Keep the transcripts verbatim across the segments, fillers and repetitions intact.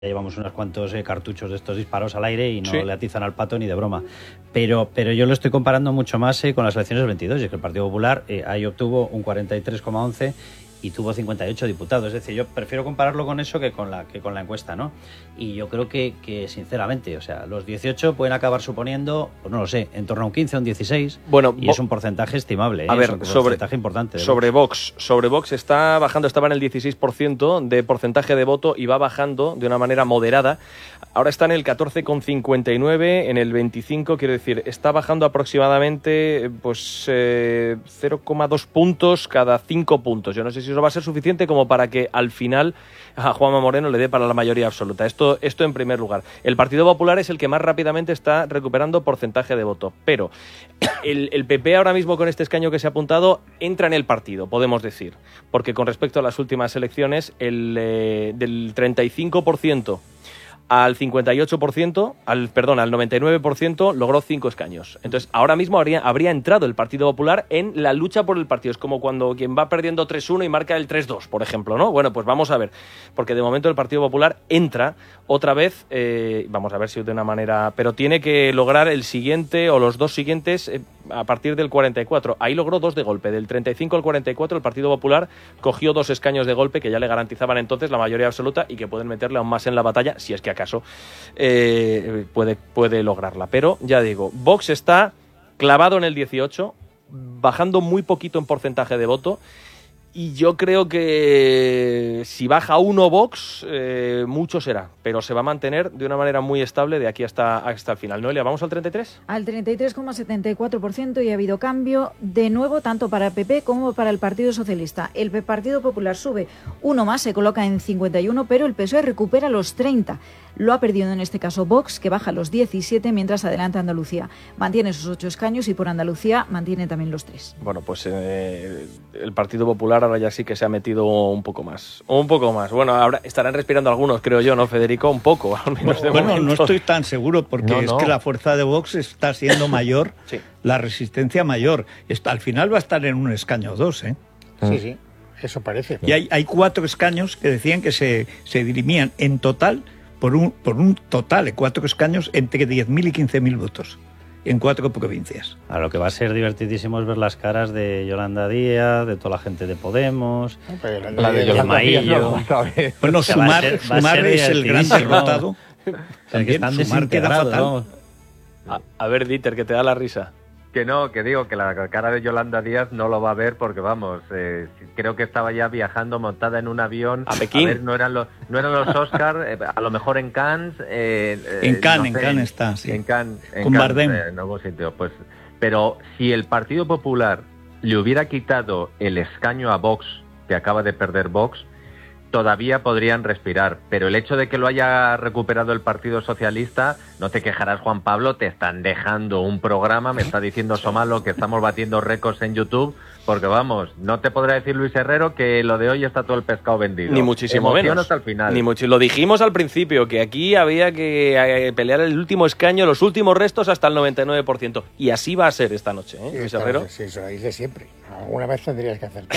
llevamos unos cuantos eh, cartuchos de estos disparos al aire y no sí. le atizan al pato ni de broma. Pero, pero yo lo estoy comparando mucho más eh, con las elecciones del veintidós, y es que el Partido Popular eh, ahí obtuvo un cuarenta y tres coma once y tuvo cincuenta y ocho diputados. Es decir, yo prefiero compararlo con eso que con la, que con la encuesta, ¿no? Y yo creo que, que, sinceramente, o sea, los dieciocho pueden acabar suponiendo, pues no lo sé, en torno a un quince o un dieciséis, bueno, y es un porcentaje estimable, ¿eh? A ver, es un porcentaje sobre, importante. Sobre Vox. Vox, sobre Vox está bajando, estaba en el dieciséis por ciento de porcentaje de voto y va bajando de una manera moderada. Ahora está en el catorce coma cincuenta y nueve, en el veinticinco, quiero decir, está bajando aproximadamente pues eh, cero coma dos puntos cada cinco puntos. Yo no sé si eso va a ser suficiente como para que al final a Juanma Moreno le dé para la mayoría absoluta. Esto, esto en primer lugar. El Partido Popular es el que más rápidamente está recuperando porcentaje de voto, pero el, el P P ahora mismo con este escaño que se ha apuntado entra en el partido, podemos decir, porque con respecto a las últimas elecciones, el eh, del treinta y cinco por ciento al cincuenta y ocho por ciento, al, perdón, al noventa y nueve por ciento logró cinco escaños. Entonces, ahora mismo habría, habría entrado el Partido Popular en la lucha por el partido. Es como cuando quien va perdiendo tres uno y marca el tres dos, por ejemplo, ¿no? Bueno, pues vamos a ver, porque de momento el Partido Popular entra otra vez, eh, vamos a ver si de una manera, pero tiene que lograr el siguiente o los dos siguientes eh, a partir del cuarenta y cuatro. Ahí logró dos de golpe, del treinta y cinco al cuarenta y cuatro el Partido Popular cogió dos escaños de golpe que ya le garantizaban entonces la mayoría absoluta y que pueden meterle aún más en la batalla, si es que caso eh, puede, puede lograrla. Pero ya digo, Vox está clavado en el dieciocho, bajando muy poquito en porcentaje de voto, y yo creo que si baja uno Vox, eh, mucho será, pero se va a mantener de una manera muy estable de aquí hasta, hasta el final. Noelia, ¿vamos al treinta y tres? Al treinta y tres coma setenta y cuatro por ciento, y ha habido cambio de nuevo tanto para el P P como para el Partido Socialista. El Partido Popular sube uno más, se coloca en cincuenta y uno, pero el P S O E recupera los treinta. Lo ha perdido en este caso Vox, que baja los diecisiete, mientras adelanta Andalucía. Mantiene sus ocho escaños y por Andalucía mantiene también los tres. Bueno, pues eh, el Partido Popular ahora ya sí que se ha metido un poco más. Un poco más. Bueno, ahora estarán respirando algunos, creo yo, ¿no, Federico? Un poco, al menos de Bueno, momento. no estoy tan seguro porque no, no. es que la fuerza de Vox está siendo mayor, sí. La resistencia mayor. Está, al final va a estar en un escaño o dos, ¿eh? Sí, sí, eso parece. Y hay, hay cuatro escaños que decían que se, se dirimían en total por un, por un total de cuatro escaños entre diez mil y quince mil votos en cuatro provincias. A lo que va a ser divertidísimo es ver las caras de Yolanda Díaz, de toda la gente de Podemos, no, la de Yolanda Maillo. Bueno, Sumar, ser, Sumar es el gran derrotado. O sea, que están Sumar queda fatal. A, a ver, Dieter, que te da la risa. Que no, que digo que la cara de Yolanda Díaz no lo va a ver porque, vamos, eh, creo que estaba ya viajando montada en un avión. A Pekín. A ver, no eran los, no eran los Oscars, eh, a lo mejor en Cannes. Eh, en Cannes, no sé, en Cannes está, sí. En Cannes, en con Cannes, Bardem. Eh, en algún sitio, pues. Pero si el Partido Popular le hubiera quitado el escaño a Vox, que acaba de perder Vox, todavía podrían respirar, pero el hecho de que lo haya recuperado el Partido Socialista, no te quejarás, Juan Pablo, te están dejando un programa, me está diciendo Somalo que estamos batiendo récords en YouTube, porque vamos, no te podrá decir Luis Herrero que lo de hoy está todo el pescado vendido. Ni muchísimo Emoción menos. hasta el final. Ni mucho. Lo dijimos al principio, que aquí había que eh, pelear el último escaño, los últimos restos hasta el noventa y nueve por ciento. Y así va a ser esta noche, ¿eh, sí, Luis claro, Herrero? Sí, eso lo dice siempre. Alguna vez tendrías que hacer.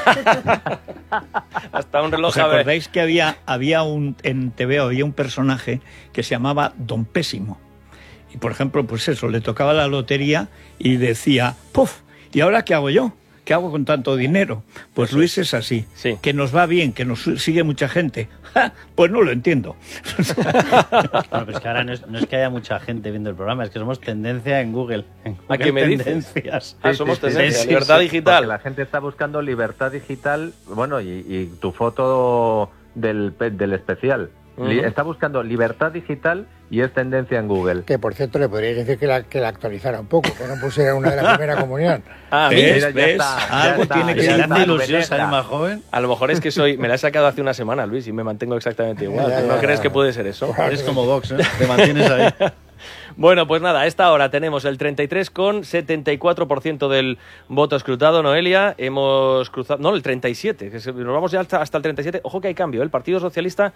Hasta un reloj. ¿Os acordáis que había, había un, en T V había un personaje que se llamaba Don Pésimo? Y, por ejemplo, pues eso, le tocaba la lotería y decía, ¡puf! ¿Y ahora qué hago yo? ¿Qué hago con tanto dinero? Pues eso. Luis es así, sí. Que nos va bien, que nos sigue mucha gente. ¡Ja! Pues no lo entiendo. Bueno, pues que ahora no es, no es que haya mucha gente viendo el programa, es que somos tendencia en Google. En Google ¿A qué me tendencias. dices? Ah, somos sí, sí, tendencia, sí, libertad sí, digital. Porque la gente está buscando libertad digital, bueno, y, y tu foto del, del especial. Uh-huh. Está buscando libertad digital y es tendencia en Google. Que, por cierto, le podríais decir que la, que la actualizara un poco, que no pusiera una de la primera comunión. Ah, ¿ves? mira, ¿ves? Está, Algo está, tiene que ser ser ilusión, ser más joven. A lo mejor es que soy... Me la he sacado hace una semana, Luis, y me mantengo exactamente igual. Ya, ya, ¿No ya, crees ya. que puede ser eso? Eres como Vox, ¿eh? Te mantienes ahí. Bueno, pues nada, a esta hora tenemos el treinta y tres coma setenta y cuatro por ciento del voto escrutado, Noelia. Hemos cruzado... No, el treinta y siete. Que nos vamos ya hasta, hasta el treinta y siete. Ojo que hay cambio. El Partido Socialista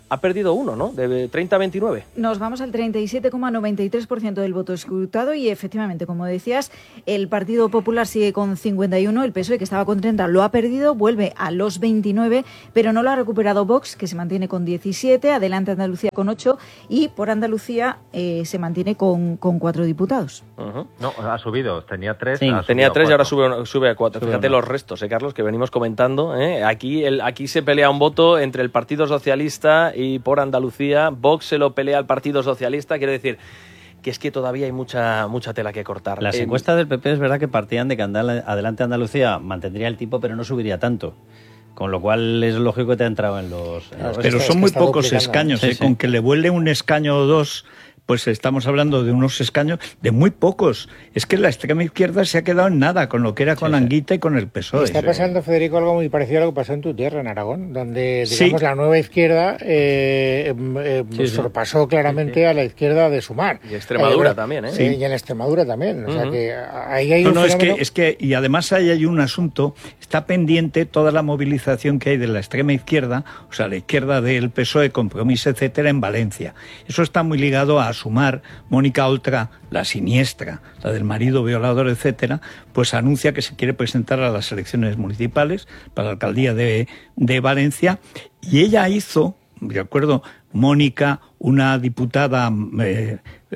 ha perdido uno, ¿no? De treinta a veintinueve. Nos vamos al treinta y siete coma noventa y tres por ciento del voto escrutado y efectivamente, como decías, el Partido Popular sigue con cincuenta y uno, el P S O E, que estaba con treinta, lo ha perdido, vuelve a los veintinueve, pero no lo ha recuperado Vox, que se mantiene con diecisiete, Adelante Andalucía con ocho y por Andalucía eh, se mantiene con, con cuatro diputados. Uh-huh. No, ha subido, tenía tres. Sí, ha Tenía tres y ahora cuatro. sube, sube a cuatro. Sube Fíjate uno. los restos, ¿eh, Carlos? Que venimos comentando. ¿eh? Aquí, el, aquí se pelea un voto entre el Partido Socialista y por Andalucía. Vox se lo pelea al Partido Socialista. Quiero decir que es que todavía hay mucha mucha tela que cortar. Las Eh, encuestas del P P es verdad que partían de que Andal- Adelante Andalucía mantendría el tipo, pero no subiría tanto. Con lo cual es lógico que te ha entrado en los... en los- Claro, Pero es que son muy está pocos duplicando. escaños, Sí, ¿eh? sí. Con que le vuele un escaño o dos, pues estamos hablando de unos escaños de muy pocos. Es que la extrema izquierda se ha quedado en nada con lo que era con Sí, sí. Anguita y con el P S O E. Está pasando, Federico, algo muy parecido a lo que pasó en tu tierra, en Aragón, donde, Sí. digamos, la nueva izquierda eh, eh, Sí, sí. sorpasó claramente a la izquierda de Sumar. Y Extremadura Eh, también, ¿eh? Sí, y en Extremadura también. O sea Ujú. que ahí hay No, un no, es fenómeno... que, es que, y además ahí hay un asunto, está pendiente toda la movilización que hay de la extrema izquierda, o sea, la izquierda del P S O E, Compromís, etcétera, en Valencia. Eso está muy ligado a Sumar. Mónica Oltra, la siniestra, la del marido violador, etcétera, pues anuncia que se quiere presentar a las elecciones municipales para la alcaldía de, de Valencia, y ella hizo, de acuerdo, Mónica, una diputada eh,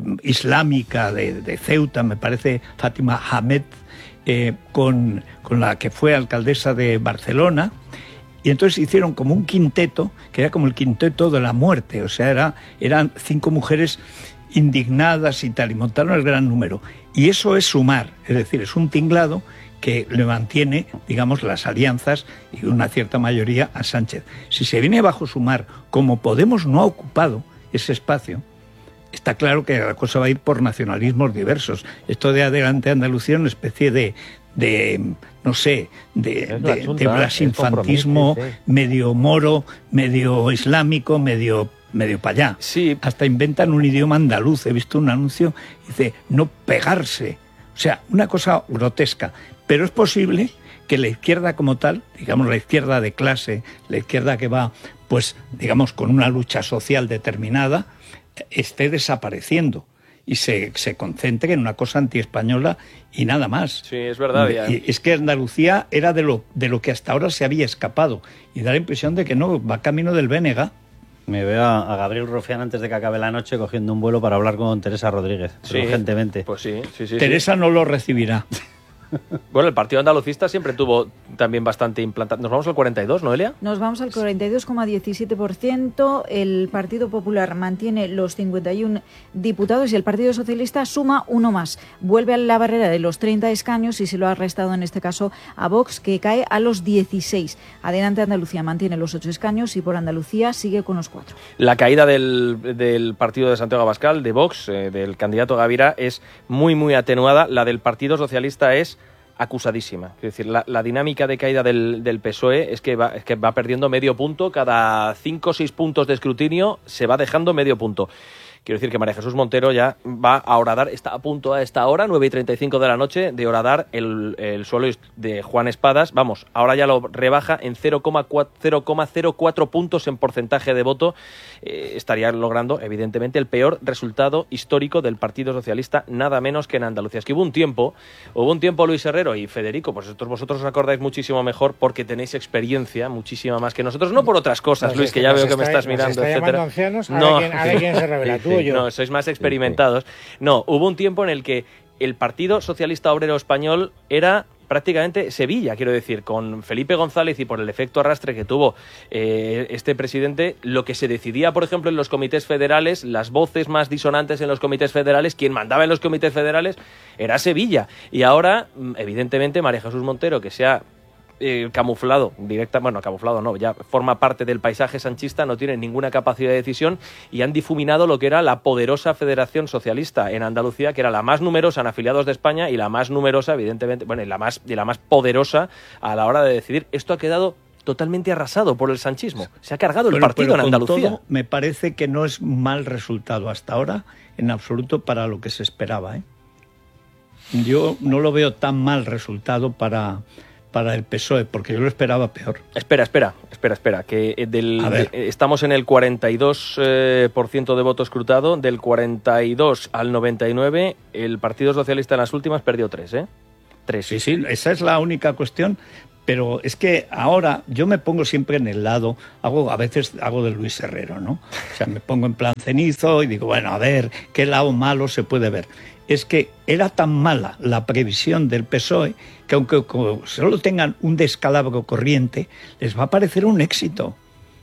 islámica de, de Ceuta, me parece, Fátima Hamed, eh, con, con la que fue alcaldesa de Barcelona, y entonces hicieron como un quinteto, que era como el quinteto de la muerte, o sea, era, eran cinco mujeres indignadas y tal, y montaron el gran número. Y eso es Sumar, es decir, es un tinglado que le mantiene, digamos, las alianzas y una cierta mayoría a Sánchez. Si se viene bajo Sumar, como Podemos no ha ocupado ese espacio, está claro que la cosa va a ir por nacionalismos diversos. Esto de Adelante Andalucía es una especie de, de no sé, de, Es la de, chunta, de es blasinfantismo compromiso, sí. medio moro, medio islámico, medio medio para allá. Sí. Hasta inventan un idioma andaluz. He visto un anuncio, dice, no pegarse. O sea, una cosa grotesca. Pero es posible que la izquierda como tal, digamos la izquierda de clase, la izquierda que va, pues, digamos, con una lucha social determinada, esté desapareciendo y se, se concentre en una cosa antiespañola y nada más. Sí, es verdad. Ya. Y es que Andalucía era de lo, de lo que hasta ahora se había escapado. Y da la impresión de que no, va camino del B N G. Me veo a, a Gabriel Rufián antes de que acabe la noche cogiendo un vuelo para hablar con Teresa Rodríguez, Sí, urgentemente. Pues sí, sí, sí. Teresa sí. no lo recibirá. Bueno, el Partido Andalucista siempre tuvo también bastante implantado. Nos vamos al cuarenta y dos, ¿Noelia? Nos vamos al cuarenta y dos coma diecisiete por ciento. El Partido Popular mantiene los cincuenta y uno diputados y el Partido Socialista suma uno más. Vuelve a la barrera de los treinta escaños y se lo ha restado en este caso a Vox, que cae a los dieciséis. Adelante Andalucía mantiene los ocho escaños y por Andalucía sigue con los cuatro. La caída del, del partido de Santiago Abascal, de Vox, eh, del candidato Gavira, es muy, muy atenuada. La del Partido Socialista es acusadísima. Es decir, la, la dinámica de caída del, del P S O E es que, va, es que va perdiendo medio punto. Cada cinco o seis puntos de escrutinio se va dejando medio punto. Quiero decir que María Jesús Montero ya va a horadar, está a punto a esta hora, nueve y treinta y cinco de la noche, de horadar el, el suelo de Juan Espadas. Vamos, ahora ya lo rebaja en cero coma cero cuatro puntos en porcentaje de voto. Eh, estaría logrando, evidentemente, el peor resultado histórico del Partido Socialista, nada menos que en Andalucía. Es que hubo un tiempo, hubo un tiempo, Luis Herrero y Federico, pues vosotros, vosotros os acordáis muchísimo mejor porque tenéis experiencia, muchísima más que nosotros, no por otras cosas, Nos Luis, está- que ya nos veo que me está- estás nos mirando, está etcétera. llamando ancianos, ahora quién- ahora quién se revela, tú o yo. No, sois más experimentados. No, hubo un tiempo en el que el Partido Socialista Obrero Español era prácticamente Sevilla, quiero decir, con Felipe González y por el efecto arrastre que tuvo eh, este presidente, lo que se decidía, por ejemplo, en los comités federales, las voces más disonantes en los comités federales, quien mandaba en los comités federales era Sevilla. Y ahora, evidentemente, María Jesús Montero, que se ha Eh, camuflado, directa, bueno, camuflado no, ya forma parte del paisaje sanchista, no tiene ninguna capacidad de decisión y han difuminado lo que era la poderosa Federación Socialista en Andalucía, que era la más numerosa en afiliados de España y la más numerosa, evidentemente, bueno, y la más, y la más poderosa a la hora de decidir. Esto ha quedado totalmente arrasado por el sanchismo. Se ha cargado el Bueno, partido pero en con Andalucía. todo, me parece que no es mal resultado hasta ahora, en absoluto, para lo que se esperaba, ¿eh? Yo no lo veo tan mal resultado para... para el P S O E, porque yo lo esperaba peor. Espera, espera, espera, espera, que del, de, estamos en el cuarenta y dos por ciento eh, de voto escrutado, del cuarenta y dos al noventa y nueve, el Partido Socialista en las últimas perdió tres, ¿eh? Tres. Sí, sí, esa es la única cuestión, pero es que ahora yo me pongo siempre en el lado, hago a veces hago de Luis Herrero, ¿no? O sea, me pongo en plan cenizo y digo, bueno, a ver, ¿qué lado malo se puede ver? Es que era tan mala la previsión del P S O E que aunque solo tengan un descalabro corriente, les va a parecer un éxito.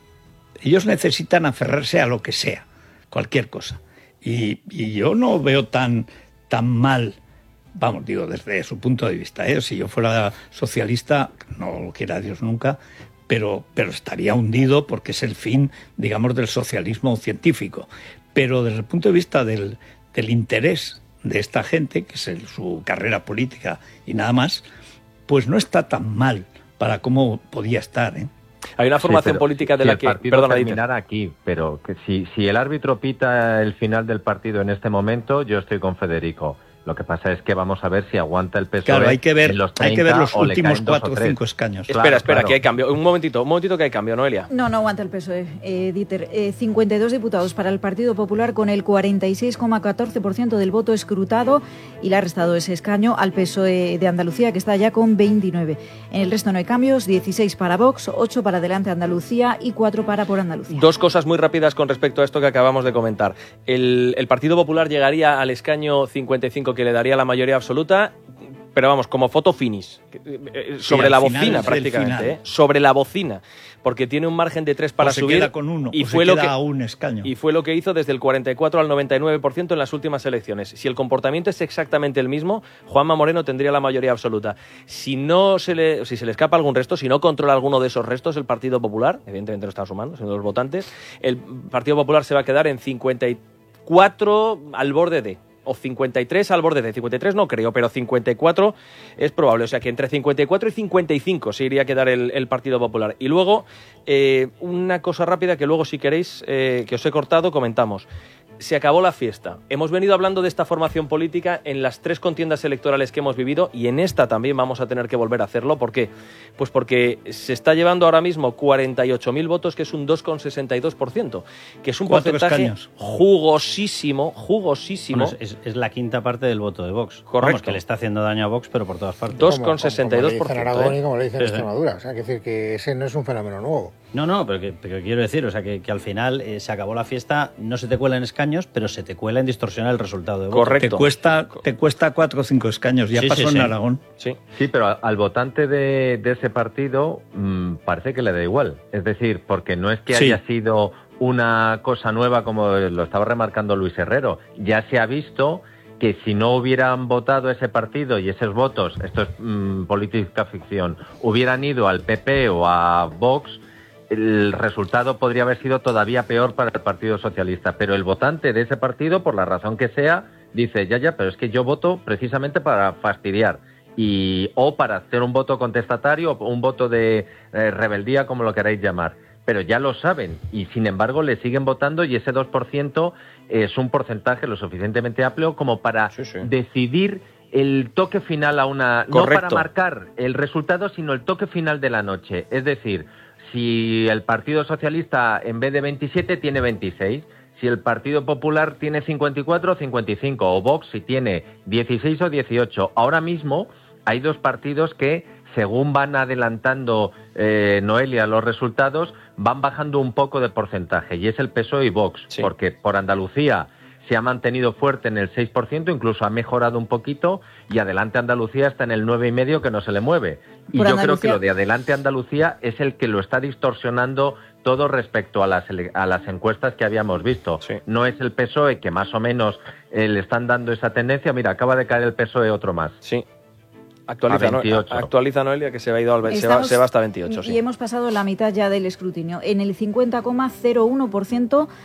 Ellos necesitan aferrarse a lo que sea, cualquier cosa. Y, y yo no veo tan, tan mal, vamos, digo, desde su punto de vista, ¿eh? Si yo fuera socialista, no lo quiera Dios nunca, pero, pero estaría hundido porque es el fin, digamos, del socialismo científico. Pero desde el punto de vista del, del interés de esta gente, que es el, su carrera política y nada más, pues no está tan mal para cómo podía estar, ¿eh? Hay una formación sí, política de si la el que... partido Perdona, terminara aquí, pero que si, si el árbitro pita el final del partido en este momento, yo estoy con Federico. Lo que pasa es que vamos a ver si aguanta el P S O E. Claro, hay que ver, en los hay que ver los o le últimos caen dos cuatro o tres. cinco escaños. Espera, Claro, espera, claro. que hay cambio. Un momentito, un momentito que hay cambio, Noelia. No, no aguanta el P S O E, eh, Dieter. Eh, cincuenta y dos diputados para el Partido Popular con el cuarenta y seis coma catorce por ciento del voto escrutado y le ha restado ese escaño al P S O E de Andalucía, que está ya con veintinueve. En el resto no hay cambios, dieciséis para Vox, ocho para Adelante Andalucía y cuatro para Por Andalucía. Dos cosas muy rápidas con respecto a esto que acabamos de comentar. El, el Partido Popular llegaría al escaño cincuenta y cinco que le daría la mayoría absoluta, pero vamos, como foto finish, sobre Sí, la al final bocina es el prácticamente, final. ¿eh? Sobre la bocina, porque tiene un margen de tres para o se subir queda con uno, y o fue se lo queda que a un escaño. y fue lo que hizo desde el cuarenta y cuatro al noventa y nueve por ciento en las últimas elecciones. Si el comportamiento es exactamente el mismo, Juanma Moreno tendría la mayoría absoluta. Si no se le, si se le escapa algún resto, si no controla alguno de esos restos el Partido Popular, evidentemente no están sumando, sino los votantes, el Partido Popular se va a quedar en cincuenta y cuatro al borde de, o cincuenta y tres al borde de, cincuenta y tres no creo, pero cincuenta y cuatro es probable, o sea que entre cincuenta y cuatro y cincuenta y cinco se iría a quedar el, el Partido Popular. Y luego, eh, una cosa rápida que luego si queréis, eh, que os he cortado, comentamos. Se acabó la fiesta. Hemos venido hablando de esta formación política en las tres contiendas electorales que hemos vivido y en esta también vamos a tener que volver a hacerlo. ¿Por qué? Pues porque se está llevando ahora mismo cuarenta y ocho mil votos, que es un dos coma sesenta y dos por ciento, que es un Cuatro porcentaje escaños. jugosísimo, jugosísimo. Bueno, es, es la quinta parte del voto de Vox. Correcto. Vamos, que le está haciendo daño a Vox, pero por todas partes. Dos Como- con como- sesenta y dos por ciento, Como le dicen en Aragón ¿eh? y como le dicen en Sí, sí. Extremadura. O sea, que decir que ese no es un fenómeno nuevo. No, no, pero, que, pero quiero decir, o sea, que, que al final eh, se acabó la fiesta, no se te cuela en escaños, pero se te cuela en distorsionar el resultado de voto. Correcto. Te cuesta, te cuesta cuatro o cinco escaños, ya Sí, pasó sí, en sí. Aragón. Sí. Sí, pero al votante de, de ese partido mmm, parece que le da igual. Es decir, porque no es que Sí. haya sido una cosa nueva como lo estaba remarcando Luis Herrero. Ya se ha visto que si no hubieran votado ese partido y esos votos, esto es mmm, política ficción, hubieran ido al P P o a Vox, el resultado podría haber sido todavía peor para el Partido Socialista. Pero el votante de ese partido, por la razón que sea, dice, ya, ya, pero es que yo voto precisamente para fastidiar. Y, o para hacer un voto contestatario o un voto de eh, rebeldía, como lo queráis llamar. Pero ya lo saben y, sin embargo, le siguen votando y ese dos por ciento es un porcentaje lo suficientemente amplio como para Sí, sí. decidir el toque final a una... No Correcto. para marcar el resultado, sino el toque final de la noche. Es decir, si el Partido Socialista en vez de veintisiete tiene veintiséis, si el Partido Popular tiene cincuenta y cuatro o cincuenta y cinco, o Vox si tiene dieciséis o dieciocho. Ahora mismo hay dos partidos que, según van adelantando eh, Noelia los resultados, van bajando un poco de porcentaje, y es el P S O E y Vox, Sí. porque por Andalucía se ha mantenido fuerte en el seis por ciento, incluso ha mejorado un poquito, y Adelante Andalucía está en el nueve coma cinco por ciento, que no se le mueve. Y Por yo creo Andalucía- que lo de Adelante Andalucía es el que lo está distorsionando todo respecto a las, ele- a las encuestas que habíamos visto. Sí. No es el P S O E, que más o menos eh, le están dando esa tendencia. Mira, acaba de caer el P S O E otro más. Sí. Actualiza, A ¿no? veintiocho. Actualiza Noelia, que se va, a ido al, se, va, Estamos- se va hasta veintiocho. Y Sí. hemos pasado la mitad ya del escrutinio. En el cincuenta coma cero uno por ciento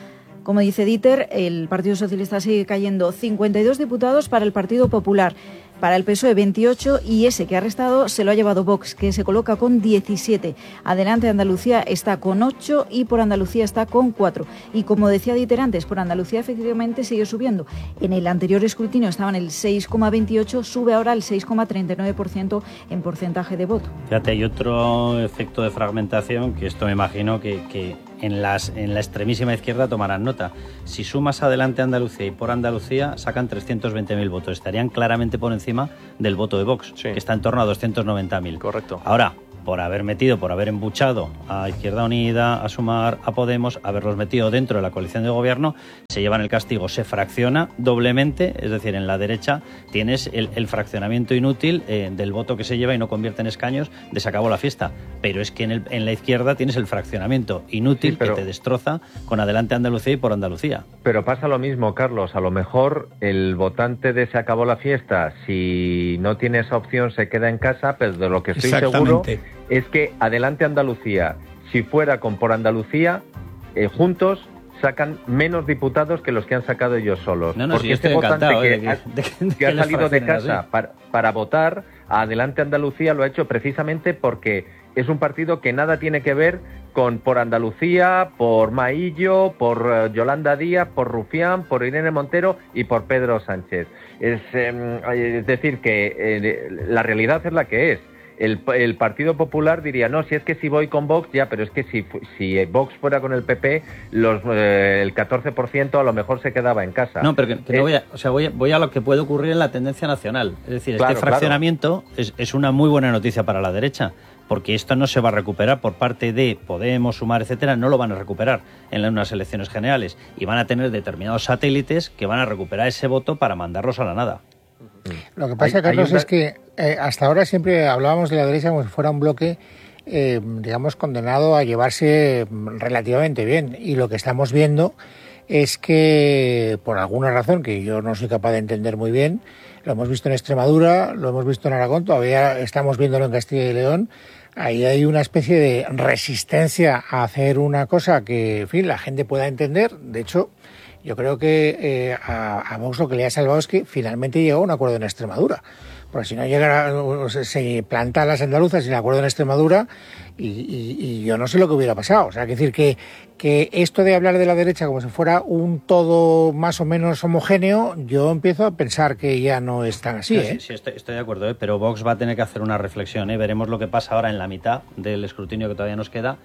Como dice Dieter, el Partido Socialista sigue cayendo. cincuenta y dos diputados para el Partido Popular, para el P S O E veintiocho, y ese que ha restado se lo ha llevado Vox, que se coloca con diecisiete. Adelante Andalucía está con ocho y por Andalucía está con cuatro. Y como decía Dieter antes, por Andalucía efectivamente sigue subiendo. En el anterior escrutinio estaba en el seis coma veintiocho, sube ahora al seis coma treinta y nueve por ciento en porcentaje de voto. Fíjate, hay otro efecto de fragmentación que esto me imagino que, que en, las, en la extremísima izquierda tomarán nota. Si sumas Adelante Andalucía y por Andalucía sacan trescientos veinte mil votos. Estarían claramente por encima del voto de Vox, sí, que está en torno a doscientos noventa mil. Correcto. Ahora, por haber metido, por haber embuchado a Izquierda Unida, a Sumar, a Podemos, haberlos metido dentro de la coalición de gobierno, se llevan el castigo, se fracciona doblemente, es decir, en la derecha tienes el, el fraccionamiento inútil eh, del voto que se lleva y no convierte en escaños, de se acabó la fiesta. Pero es que en, el, en la izquierda tienes el fraccionamiento inútil, sí, pero, que te destroza con Adelante Andalucía y por Andalucía. Pero pasa lo mismo, Carlos, a lo mejor el votante de se acabó la fiesta, si no tiene esa opción se queda en casa, pero de lo que estoy seguro es que Adelante Andalucía, si fuera con por Andalucía, eh, juntos sacan menos diputados que los que han sacado ellos solos. No, no, porque sí, este votante que, que, de, ha, de, de, que ha salido de casa para, para votar a Adelante Andalucía lo ha hecho precisamente porque es un partido que nada tiene que ver con por Andalucía, por Maillo, por uh, Yolanda Díaz, por Rufián, por Irene Montero y por Pedro Sánchez. Es, eh, es decir, que eh, la realidad es la que es. El, el Partido Popular diría, no, si es que si voy con Vox, ya, pero es que si, si Vox fuera con el P P, los, eh, el catorce por ciento a lo mejor se quedaba en casa. No, pero que, que no voy a, o sea, voy a, voy a lo que puede ocurrir en la tendencia nacional. Es decir, claro, este fraccionamiento claro. es, es una muy buena noticia para la derecha, porque esto no se va a recuperar por parte de Podemos, Sumar, etcétera, no lo van a recuperar en unas elecciones generales y van a tener determinados satélites que van a recuperar ese voto para mandarlos a la nada. Lo que pasa, hay, Carlos, hay un... es que eh, hasta ahora siempre hablábamos de la derecha como si fuera un bloque, eh, digamos, condenado a llevarse relativamente bien. Y lo que estamos viendo es que, por alguna razón que yo no soy capaz de entender muy bien, lo hemos visto en Extremadura, lo hemos visto en Aragón, todavía estamos viéndolo en Castilla y León. Ahí hay una especie de resistencia a hacer una cosa que, en fin, la gente pueda entender. De hecho, yo creo que eh, a, a Vox lo que le ha salvado es que finalmente llegó a un acuerdo en Extremadura. Porque si no llegara, se plantan las andaluzas sin acuerdo en Extremadura y, y, y yo no sé lo que hubiera pasado. O sea, hay que decir que, que esto de hablar de la derecha como si fuera un todo más o menos homogéneo, yo empiezo a pensar que ya no es tan así. No, ¿eh? Sí, sí estoy, estoy de acuerdo, ¿eh? Pero Vox va a tener que hacer una reflexión. ¿eh? Veremos lo que pasa ahora en la mitad del escrutinio que todavía nos queda,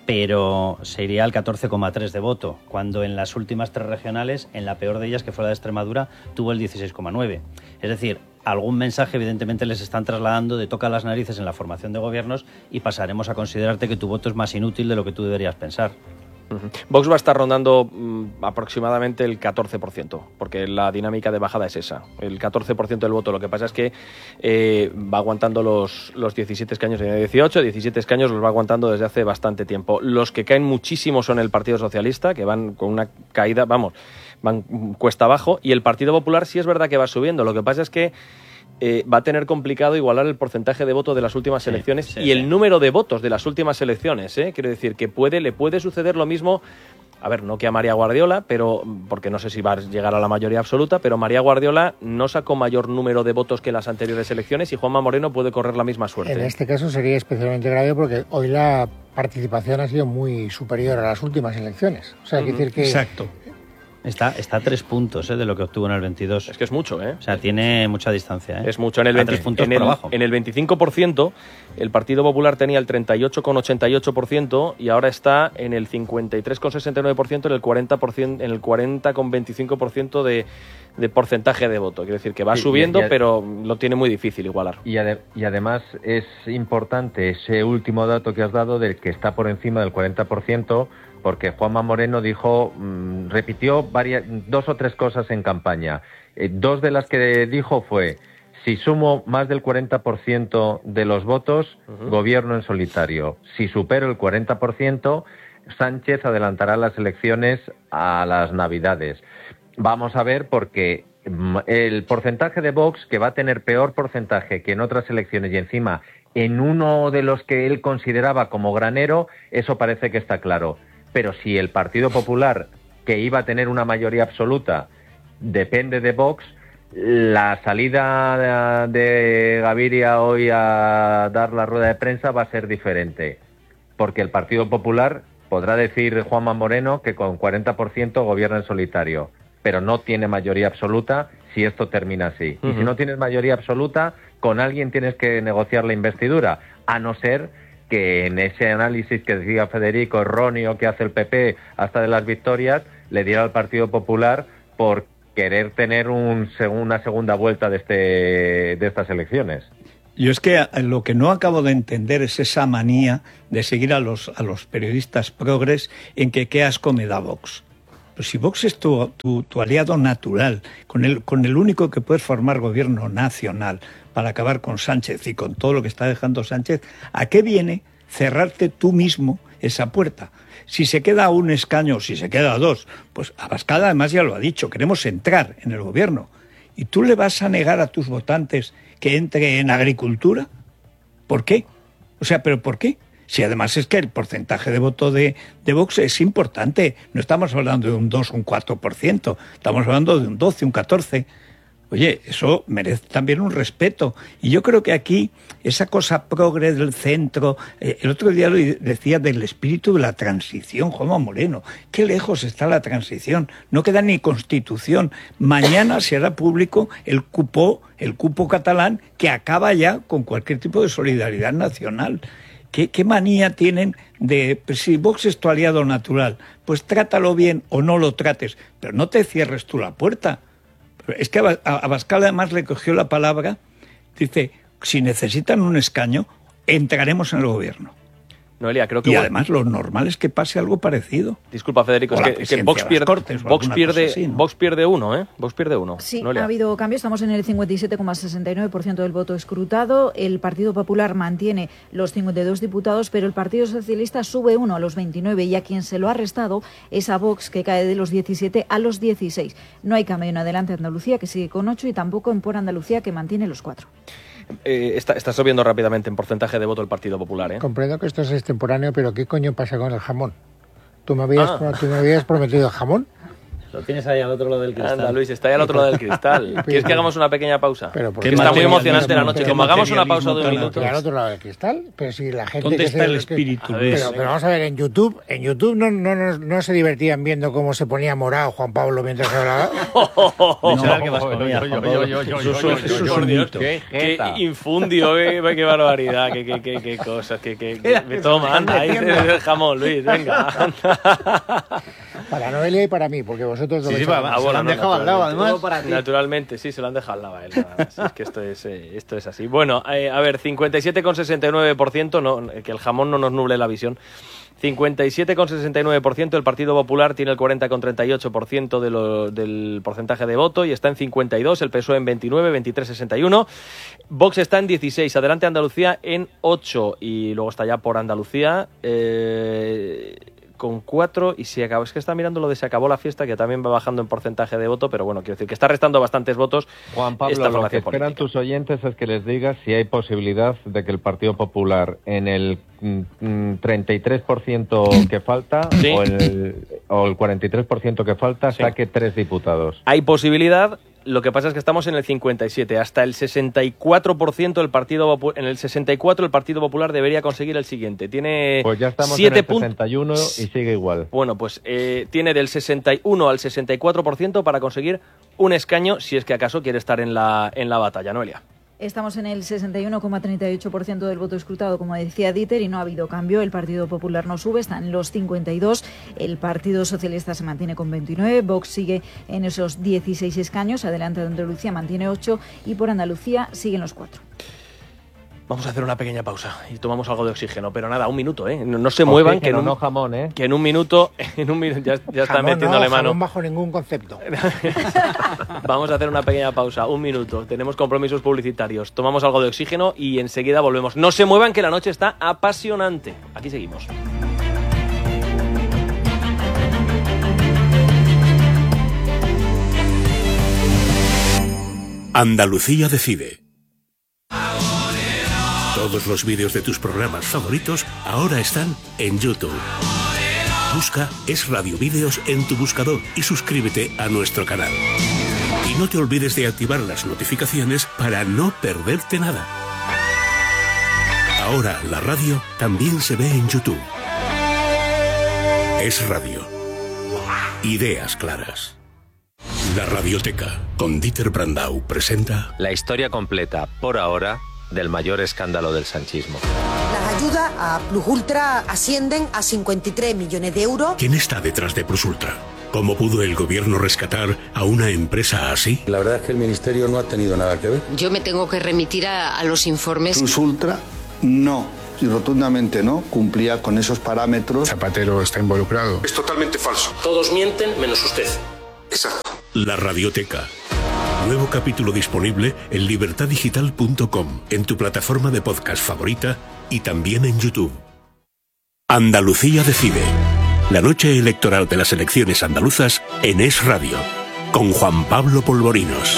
pero se iría al catorce coma tres de voto, cuando en las últimas tres regionales, en la peor de ellas, que fue la de Extremadura, tuvo el dieciséis coma nueve. Es decir, algún mensaje evidentemente les están trasladando de toca las narices en la formación de gobiernos y pasaremos a considerarte que tu voto es más inútil de lo que tú deberías pensar. Uh-huh. Vox va a estar rondando mm, aproximadamente el catorce por ciento, porque la dinámica de bajada es esa, el catorce por ciento del voto. Lo que pasa es que eh, va aguantando los, los diecisiete escaños en el dieciocho, diecisiete escaños los va aguantando desde hace bastante tiempo. Los que caen muchísimo son el Partido Socialista, que van con una caída, vamos, van cuesta abajo, y el Partido Popular sí es verdad que va subiendo. Lo que pasa es que Eh, va a tener complicado igualar el porcentaje de voto de las últimas sí, elecciones sí, y el sí. número de votos de las últimas elecciones. ¿eh? Quiero decir que puede, le puede suceder lo mismo, a ver, no que a María Guardiola, pero porque no sé si va a llegar a la mayoría absoluta, pero María Guardiola no sacó mayor número de votos que en las anteriores elecciones y Juanma Moreno puede correr la misma suerte. En este caso sería especialmente grave porque hoy la participación ha sido muy superior a las últimas elecciones. O sea, hay que decir que... Exacto. Está, está a tres puntos ¿eh? de lo que obtuvo en el veintidós. Es que es mucho, ¿eh? O sea, tiene mucha distancia, ¿eh? Es mucho. En el, veinte, puntos en, el, por abajo. En el veinticinco por ciento, el Partido Popular tenía el treinta y ocho coma ochenta y ocho por ciento y ahora está en el cincuenta y tres coma sesenta y nueve por ciento, en el cuarenta por ciento, en el cuarenta coma veinticinco por ciento de, de porcentaje de voto. Quiere decir que va sí, subiendo, y, y, pero lo tiene muy difícil igualar. Y, ade- y además es importante ese último dato que has dado del que está por encima del cuarenta por ciento, porque Juanma Moreno dijo, mmm, repitió varias, dos o tres cosas en campaña. Eh, dos de las que dijo fue, si sumo más del cuarenta por ciento de los votos, uh-huh. gobierno en solitario. Si supero el cuarenta por ciento, Sánchez adelantará las elecciones a las Navidades. Vamos a ver, porque el porcentaje de Vox, que va a tener peor porcentaje que en otras elecciones y encima en uno de los que él consideraba como granero, eso parece que está claro. Pero si el Partido Popular que iba a tener una mayoría absoluta depende de Vox, la salida de Gaviria hoy a dar la rueda de prensa va a ser diferente, porque el Partido Popular podrá decir Juanma Moreno que con cuarenta por ciento gobierna en solitario, pero no tiene mayoría absoluta si esto termina así. Uh-huh. Y si no tienes mayoría absoluta, con alguien tienes que negociar la investidura, a no ser que en ese análisis que decía Federico erróneo que hace el P P hasta de las victorias, le diera al Partido Popular por querer tener un, una segunda vuelta de, este, de estas elecciones. Yo es que lo que no acabo de entender es esa manía de seguir a los, a los periodistas progres en que qué asco me da Vox. Pues si Vox es tu, tu, tu aliado natural, con el, con el único que puedes formar gobierno nacional para acabar con Sánchez y con todo lo que está dejando Sánchez, ¿a qué viene cerrarte tú mismo esa puerta? Si se queda un escaño, si se queda dos, pues Abascal además ya lo ha dicho, queremos entrar en el gobierno. ¿Y tú le vas a negar a tus votantes que entre en agricultura? ¿Por qué? O sea, ¿pero por qué? Si además es que el porcentaje de voto de, de Vox es importante. No estamos hablando de un dos o un cuatro por ciento, estamos hablando de un doce, un catorce por ciento. Oye, eso merece también un respeto. Y yo creo que aquí, esa cosa progre del centro, eh, el otro día lo decía del espíritu de la transición, Juanma Moreno. Qué lejos está la transición. No queda ni constitución. Mañana se hará público el cupo, el cupo catalán, que acaba ya con cualquier tipo de solidaridad nacional. ¿Qué, qué manía tienen de, pues, si Vox es tu aliado natural, pues trátalo bien o no lo trates, pero no te cierres tú la puerta. Es que a Abascal además le cogió la palabra, dice, si necesitan un escaño, entraremos en el gobierno. Noelia, creo que y bueno, además lo normal es que pase algo parecido. Disculpa, Federico, es que, que Vox pierde, Cortes, Vox pierde, así, ¿no? Vox pierde uno, ¿eh? Vox pierde uno. Sí, Noelia. Ha habido cambios, estamos en el cincuenta y siete coma sesenta y nueve por ciento del voto escrutado, el Partido Popular mantiene los cincuenta y dos diputados, pero el Partido Socialista sube uno a los veintinueve y a quien se lo ha restado es a Vox, que cae de los diecisiete a los dieciséis. No hay cambio en Adelante Andalucía, que sigue con ocho, y tampoco en Por Andalucía, que mantiene los cuatro. Eh, está, está subiendo rápidamente en porcentaje de voto el Partido Popular, ¿eh? Comprendo que esto es extemporáneo, pero ¿qué coño pasa con el jamón? ¿Tú me habías, ah. ¿tú me habías prometido jamón? Lo tienes ahí al otro lado del cristal. Anda, Luis, está ahí al otro lado del cristal. ¿Quieres que hagamos una pequeña pausa? Pero que está muy emocionante la noche. Como hagamos una pausa de un minuto. ¿Al otro lado del cristal? Pero si la gente... ¿Dónde que está se, el espíritu? Que, pero, pero vamos a ver, en YouTube, en YouTube no, no, no, no se divertían viendo cómo se ponía morado Juan Pablo mientras hablaba. Eso es un mito. Qué infundio, qué barbaridad, qué cosas, que me toman. Ahí el jamón, Luis, venga. Para Noelia y para mí, porque vosotros... Sí, sí, para, se lo han dejado al lado, además. Naturalmente, sí, se lo han dejado al lado a él. Nada más. Es que esto es, eh, esto es así. Bueno, eh, a ver, cincuenta y siete coma sesenta y nueve por ciento, no, que el jamón no nos nuble la visión. cincuenta y siete coma sesenta y nueve por ciento, el Partido Popular tiene el cuarenta coma treinta y ocho por ciento de lo, del porcentaje de voto y está en cincuenta y dos, el P S O E en veintinueve, veintitrés coma sesenta y uno, Vox está en dieciséis, Adelante Andalucía en ocho y luego está ya Por Andalucía eh, con cuatro y si acabó, es que está mirando lo de se acabó la fiesta, que también va bajando en porcentaje de voto, pero bueno, quiero decir que está restando bastantes votos. Juan Pablo, esta lo que esperan política. Tus oyentes es que les digas si hay posibilidad de que el Partido Popular en el mm, treinta y tres por ciento que falta ¿sí? o, el, o el cuarenta y tres por ciento que falta sí. saque tres diputados. Hay posibilidad. Lo que pasa es que estamos en el cincuenta y siete, hasta el sesenta y cuatro por ciento del Partido Popular, en el sesenta y cuatro el Partido Popular debería conseguir el siguiente. Tiene pues ya estamos en el sesenta y uno y sigue igual. Bueno, pues eh, tiene del sesenta y uno al sesenta y cuatro por ciento para conseguir un escaño, si es que acaso quiere estar en la en la batalla, Noelia. Estamos en el sesenta y uno coma treinta y ocho por ciento del voto escrutado, como decía Dieter, y no ha habido cambio. El Partido Popular no sube, está en los cincuenta y dos. El Partido Socialista se mantiene con veintinueve. Vox sigue en esos dieciséis escaños. Adelante Andalucía mantiene ocho y Por Andalucía siguen los cuatro. Vamos a hacer una pequeña pausa y tomamos algo de oxígeno, pero nada, un minuto, ¿eh? No, no se muevan, que en un, no jamón, ¿eh? Que en un minuto, en un minuto ya, ya está metiéndole no, mano. Jamón bajo ningún concepto. Vamos a hacer una pequeña pausa, un minuto. Tenemos compromisos publicitarios. Tomamos algo de oxígeno y enseguida volvemos. No se muevan, que la noche está apasionante. Aquí seguimos. Andalucía decide. Todos los vídeos de tus programas favoritos ahora están en YouTube. Busca Es Radio Vídeos en tu buscador y suscríbete a nuestro canal. Y no te olvides de activar las notificaciones para no perderte nada. Ahora la radio también se ve en YouTube. Es Radio. Ideas claras. La Radioteca, con Dieter Brandau, presenta... La historia completa, por ahora, del mayor escándalo del sanchismo. Las ayudas a Plus Ultra ascienden a cincuenta y tres millones de euros. ¿Quién está detrás de Plus Ultra? ¿Cómo pudo el gobierno rescatar a una empresa así? La verdad es que el ministerio no ha tenido nada que ver. Yo me tengo que remitir a, a los informes. Plus Ultra no, y rotundamente no, cumplía con esos parámetros. Zapatero está involucrado. Es totalmente falso. Todos mienten menos usted. Exacto. La Radioteca. Nuevo capítulo disponible en libertad digital punto com, en tu plataforma de podcast favorita y también en YouTube. Andalucía decide. La noche electoral de las elecciones andaluzas en Es Radio, con Juan Pablo Polvorinos.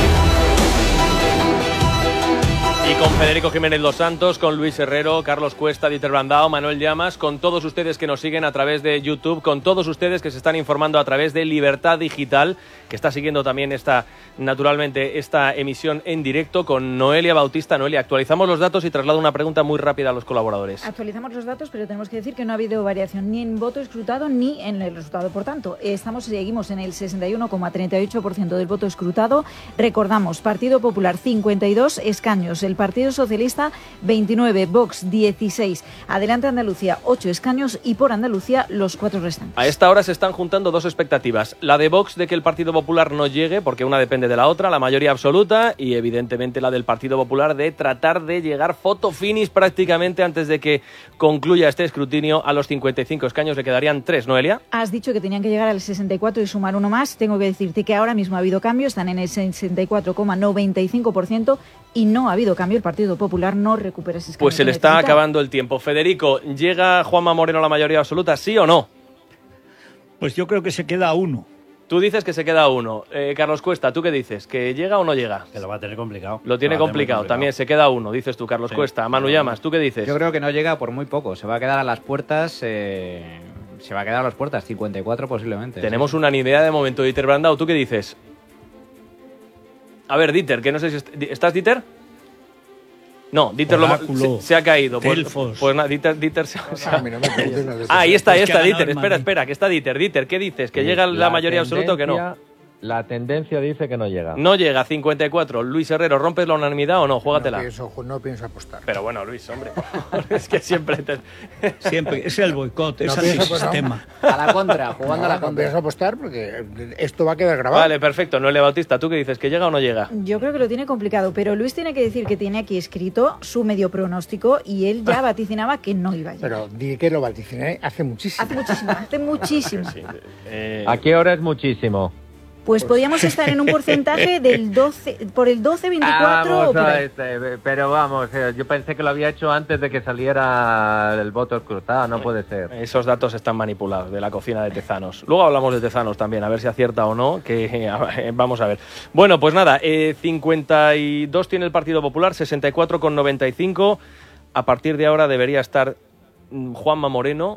Y con Federico Jiménez Los Santos, con Luis Herrero, Carlos Cuesta, Dieter Brandao, Manuel Llamas, con todos ustedes que nos siguen a través de YouTube, con todos ustedes que se están informando a través de Libertad Digital, que está siguiendo también esta, naturalmente, esta emisión en directo, con Noelia Bautista. Noelia, actualizamos los datos y traslado una pregunta muy rápida a los colaboradores. Actualizamos los datos, pero tenemos que decir que no ha habido variación ni en voto escrutado ni en el resultado. Por tanto, estamos seguimos en el sesenta y uno coma treinta y ocho por ciento del voto escrutado. Recordamos, Partido Popular cincuenta y dos escaños, el Partido Socialista veintinueve, Vox dieciséis, Adelante Andalucía ocho escaños y por Andalucía los cuatro restantes. A esta hora se están juntando dos expectativas. La de Vox de que el Partido Popular no llegue, porque una depende de la otra, la mayoría absoluta, y evidentemente la del Partido Popular de tratar de llegar photo finish prácticamente antes de que concluya este escrutinio a los cincuenta y cinco escaños. Le quedarían tres, Noelia. Has dicho que tenían que llegar al sesenta y cuatro y sumar uno más. Tengo que decirte que ahora mismo ha habido cambio, están en el sesenta y cuatro coma noventa y cinco por ciento y no ha habido cambio. El Partido Popular no recupera ese escaño. Pues se le está acabando el tiempo. Federico, ¿llega Juanma Moreno a la mayoría absoluta, sí o no? Pues yo creo que se queda a uno. Tú dices que se queda a uno. Eh, Carlos Cuesta, ¿tú qué dices? ¿Que llega o no llega? Que lo va a tener complicado. Lo tiene lo complicado. complicado. También se queda a uno, dices tú, Carlos sí. Cuesta. Manu Llamas, ¿tú qué dices? Yo creo que no llega por muy poco. Se va a quedar a las puertas... Eh... Se va a quedar a las puertas, cincuenta y cuatro posiblemente. Tenemos sí. unanimidad de momento. Dieter Brandau, ¿tú qué dices? A ver, Dieter, que no sé si... Est ¿Estás, Dieter? No, Dieter lo, se, se ha caído. Pues, pues nada, Dieter, Dieter se, se ha... Ah, ahí está, ahí está, Dieter. Espera, espera, que está Dieter. Dieter, ¿qué dices? ¿Que sí, llega la, la mayoría absoluta o que no? La tendencia dice que no llega. No llega, cincuenta y cuatro. Luis Herrero, ¿rompes la unanimidad o no? Júgatela. No pienso, no pienso apostar. Pero bueno, Luis, hombre, es que siempre... Te... Siempre, es el boicot, es no el sistema. A la contra, jugando no, a la no contra. No pienso apostar porque esto va a quedar grabado. Vale, perfecto. Noelia Bautista, ¿tú qué dices? ¿Que llega o no llega? Yo creo que lo tiene complicado, pero Luis tiene que decir que tiene aquí escrito su medio pronóstico y él ya vaticinaba que no iba a llegar. Pero di que lo vaticiné hace muchísimo. Hace muchísimo, hace muchísimo. Sí, eh... ¿A qué hora es muchísimo? Pues podríamos estar en un porcentaje del doce, por el doce, veinticuatro vamos o por a ahí. este, pero vamos, yo pensé que lo había hecho antes de que saliera el voto escrutado, no puede ser. Esos datos están manipulados de la cocina de Tezanos. Luego hablamos de Tezanos también, a ver si acierta o no, que eh, vamos a ver. Bueno, pues nada, eh, cincuenta y dos tiene el Partido Popular, sesenta y cuatro coma noventa y cinco. A partir de ahora debería estar mm, Juanma Moreno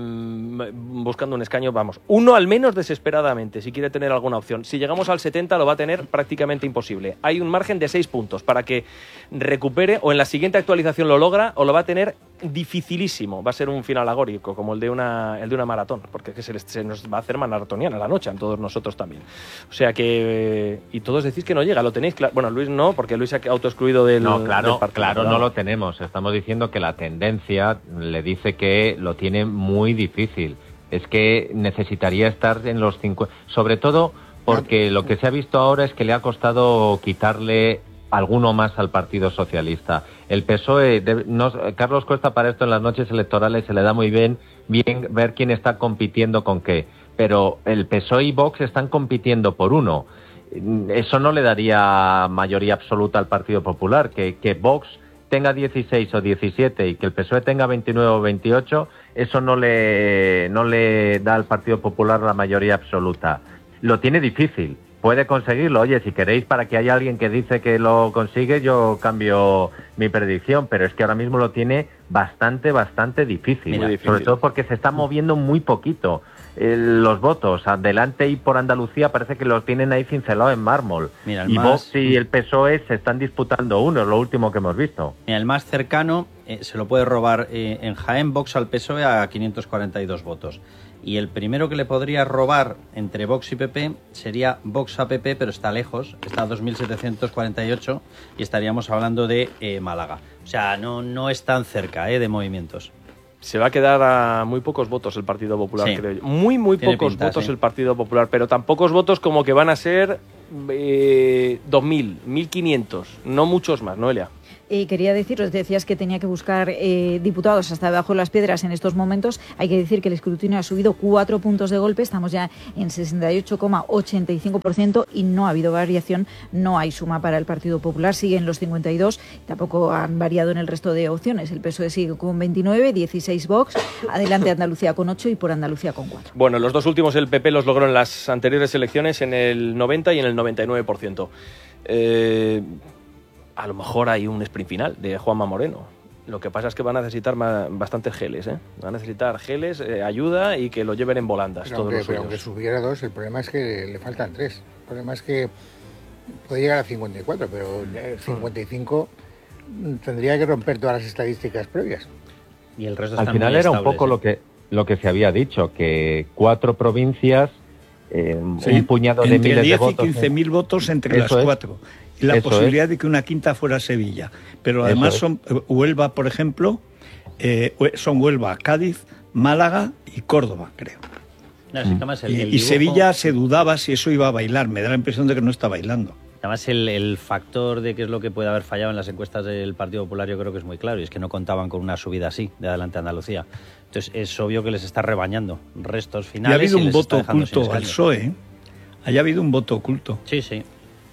buscando un escaño, vamos, uno al menos desesperadamente, si quiere tener alguna opción. Si llegamos al setenta lo va a tener prácticamente imposible. Hay un margen de seis puntos para que recupere, o en la siguiente actualización lo logra, o lo va a tener dificilísimo. Va a ser un final agórico, como el de una, el de una maratón, porque es que se, les, se nos va a hacer maratoniana la noche, a todos nosotros también. O sea que... Y todos decís que no llega, ¿lo tenéis claro? Bueno, Luis no, porque Luis se ha autoexcluido del... No, claro, del partido, claro, no lo tenemos. Estamos diciendo que la tendencia le dice que lo tiene muy difícil. Es que necesitaría estar en los cincuenta, sobre todo porque lo que se ha visto ahora es que le ha costado quitarle alguno más al Partido Socialista. El P S O E, de, no, Carlos Cuesta para esto en las noches electorales se le da muy bien, bien ver quién está compitiendo con qué, pero el P S O E y Vox están compitiendo por uno. Eso no le daría mayoría absoluta al Partido Popular, que, que Vox tenga dieciséis o diecisiete y que el P S O E tenga veintinueve o veintiocho, eso no le, no le da al Partido Popular la mayoría absoluta. Lo tiene difícil, puede conseguirlo. Oye, si queréis, para que haya alguien que dice que lo consigue, yo cambio mi predicción, pero es que ahora mismo lo tiene bastante, bastante difícil, Muy difícil. sobre todo porque se está moviendo muy poquito eh, los votos. Adelante y por Andalucía parece que los tienen ahí cincelados en mármol. Mira, el y más... Vox y el P S O E se están disputando uno, es lo último que hemos visto. Mira, el más cercano eh, se lo puede robar eh, en Jaén, Vox al P S O E a quinientos cuarenta y dos votos. Y el primero que le podría robar entre Vox y P P sería Vox a P P, pero está lejos, está a dos mil setecientos cuarenta y ocho y estaríamos hablando de eh, Málaga. O sea, no, no es tan cerca eh, de movimientos. Se va a quedar a muy pocos votos el Partido Popular, Sí. creo yo. Muy, muy Tiene pocos pinta, votos sí. el Partido Popular, pero tan pocos votos como que van a ser eh, dos mil, mil quinientos, no muchos más, Noelia. Eh, quería deciros, decías que tenía que buscar eh, diputados hasta debajo de las piedras en estos momentos. Hay que decir que el escrutinio ha subido cuatro puntos de golpe. Estamos ya en sesenta y ocho coma ochenta y cinco por ciento y no ha habido variación. No hay suma para el Partido Popular. Siguen los cincuenta y dos. Tampoco han variado en el resto de opciones. El P S O E sigue con veintinueve, dieciséis Vox. Adelante Andalucía con ocho y por Andalucía con cuatro. Bueno, los dos últimos el P P los logró en las anteriores elecciones en el noventa y en el noventa y nueve por ciento. Eh... A lo mejor hay un sprint final de Juanma Moreno. Lo que pasa es que van a necesitar más, bastantes geles, ¿eh? Van a necesitar geles, eh, ayuda y que lo lleven en volandas. Pero, todos aunque, los pero suyos. aunque subiera dos, el problema es que le faltan tres. El problema es que puede llegar a cincuenta y cuatro, pero el cincuenta y cinco tendría que romper todas las estadísticas previas. Y el resto Al están final muy era un estables, poco ¿eh? lo que lo que se había dicho, que cuatro provincias, eh, Sí, un puñado de entre miles de diez votos. y quince mil votos entre Eso las es. cuatro. Y la Eso posibilidad es. de que una quinta fuera Sevilla. Pero Eso además es. son Huelva, por ejemplo, eh, son Huelva, Cádiz, Málaga y Córdoba, creo. No, es que además el- y, el y dibujo- Sevilla se dudaba si eso iba a bailar. Me da la impresión de que no está bailando. Además, el, el factor de qué es lo que puede haber fallado en las encuestas del Partido Popular yo creo que es muy claro, y es que no contaban con una subida así de Adelante Andalucía. Entonces es obvio que les está rebañando restos Y ha finales. habido y un les está voto dejando sin oculto al escaños. P S O E. ¿eh? Haya habido un voto oculto. Sí, sí.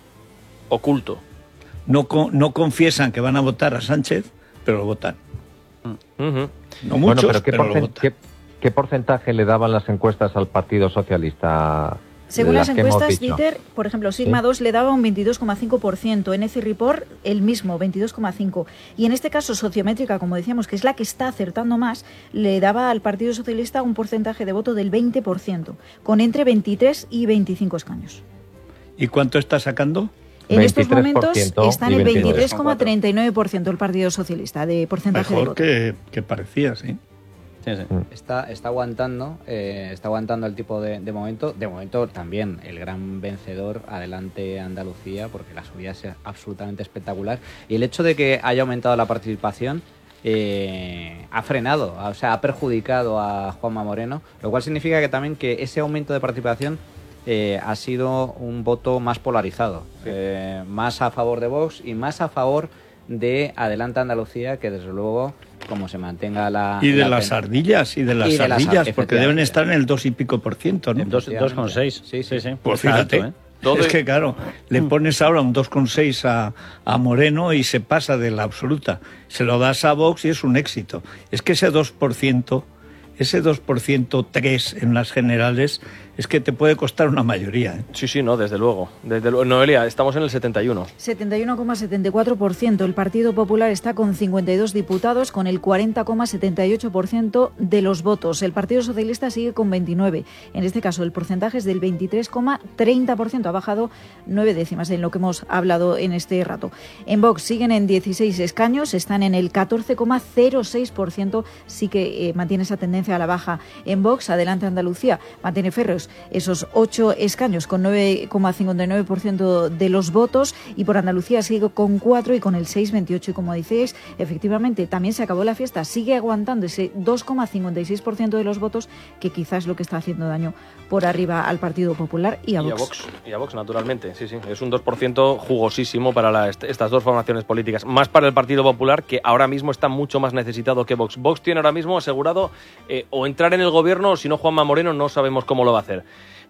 Oculto. No, con- no confiesan que van a votar a Sánchez, pero lo votan. Uh-huh. No muchos, Bueno, pero ¿qué, pero lo porcen- votan. qué- qué porcentaje le daban las encuestas al Partido Socialista? Según las que hemos encuestas, dicho? Dieter, por ejemplo, Sigma Sí. dos le daba un veintidós coma cinco por ciento, N C Report el mismo, veintidós coma cinco por ciento. Y en este caso, Sociométrica, como decíamos, que es la que está acertando más, le daba al Partido Socialista un porcentaje de voto del veinte por ciento, con entre veintitrés y veinticinco escaños. ¿Y cuánto está sacando? En estos momentos veintitrés por ciento está en y el veintinueve. veintitrés coma treinta y nueve por ciento el Partido Socialista de porcentaje de Mejor voto. que, que parecía, sí. Sí, sí. Está, está aguantando, eh, está aguantando el tipo de, de momento. De momento también el gran vencedor, Adelante Andalucía, porque la subida es absolutamente espectacular. Y el hecho de que haya aumentado la participación eh, ha frenado, o sea, ha perjudicado a Juanma Moreno, lo cual significa que también que ese aumento de participación eh, ha sido un voto más polarizado, eh, más a favor de Vox y más a favor de Adelante Andalucía, que desde luego, como se mantenga la... Y de la las pen- ardillas, y de las Y de las ardillas, ar- porque deben efectivamente. estar en el dos y pico por ciento, ¿no? Dos coma seis. Sí, sí, sí. Pues Está fíjate, alto, ¿eh? Todo es es- que claro, le pones ahora un dos coma seis a, a Moreno y se pasa de la absoluta. Se lo das a Vox y es un éxito. Es que ese dos por ciento, ese dos por ciento tres en las generales, es que te puede costar una mayoría. ¿eh? Sí, sí, no, desde luego. Desde luego. Noelia, estamos en el setenta y uno. setenta y uno coma setenta y cuatro por ciento. El Partido Popular está con cincuenta y dos diputados, con el cuarenta coma setenta y ocho por ciento de los votos. El Partido Socialista sigue con veintinueve. En este caso, el porcentaje es del veintitrés coma treinta por ciento. Ha bajado nueve décimas en lo que hemos hablado en este rato. En Vox siguen en dieciséis escaños, están en el catorce coma cero seis por ciento. Sí que eh, mantiene esa tendencia a la baja en Vox. Adelante Andalucía mantiene férreos esos ocho escaños con nueve coma cincuenta y nueve por ciento de los votos, y por Andalucía sigue con cuatro y con el seis coma veintiocho. Y como decíais, efectivamente también se acabó la fiesta, sigue aguantando ese dos coma cincuenta y seis por ciento de los votos, que quizás es lo que está haciendo daño por arriba al Partido Popular y a Y a Vox. Vox, y a Vox, naturalmente, sí, sí. Es un dos por ciento jugosísimo para la- est- estas dos formaciones políticas. Más para el Partido Popular, que ahora mismo está mucho más necesitado que Vox. Vox tiene ahora mismo asegurado eh, o entrar en el gobierno, o si no Juanma Moreno no sabemos cómo lo va a hacer.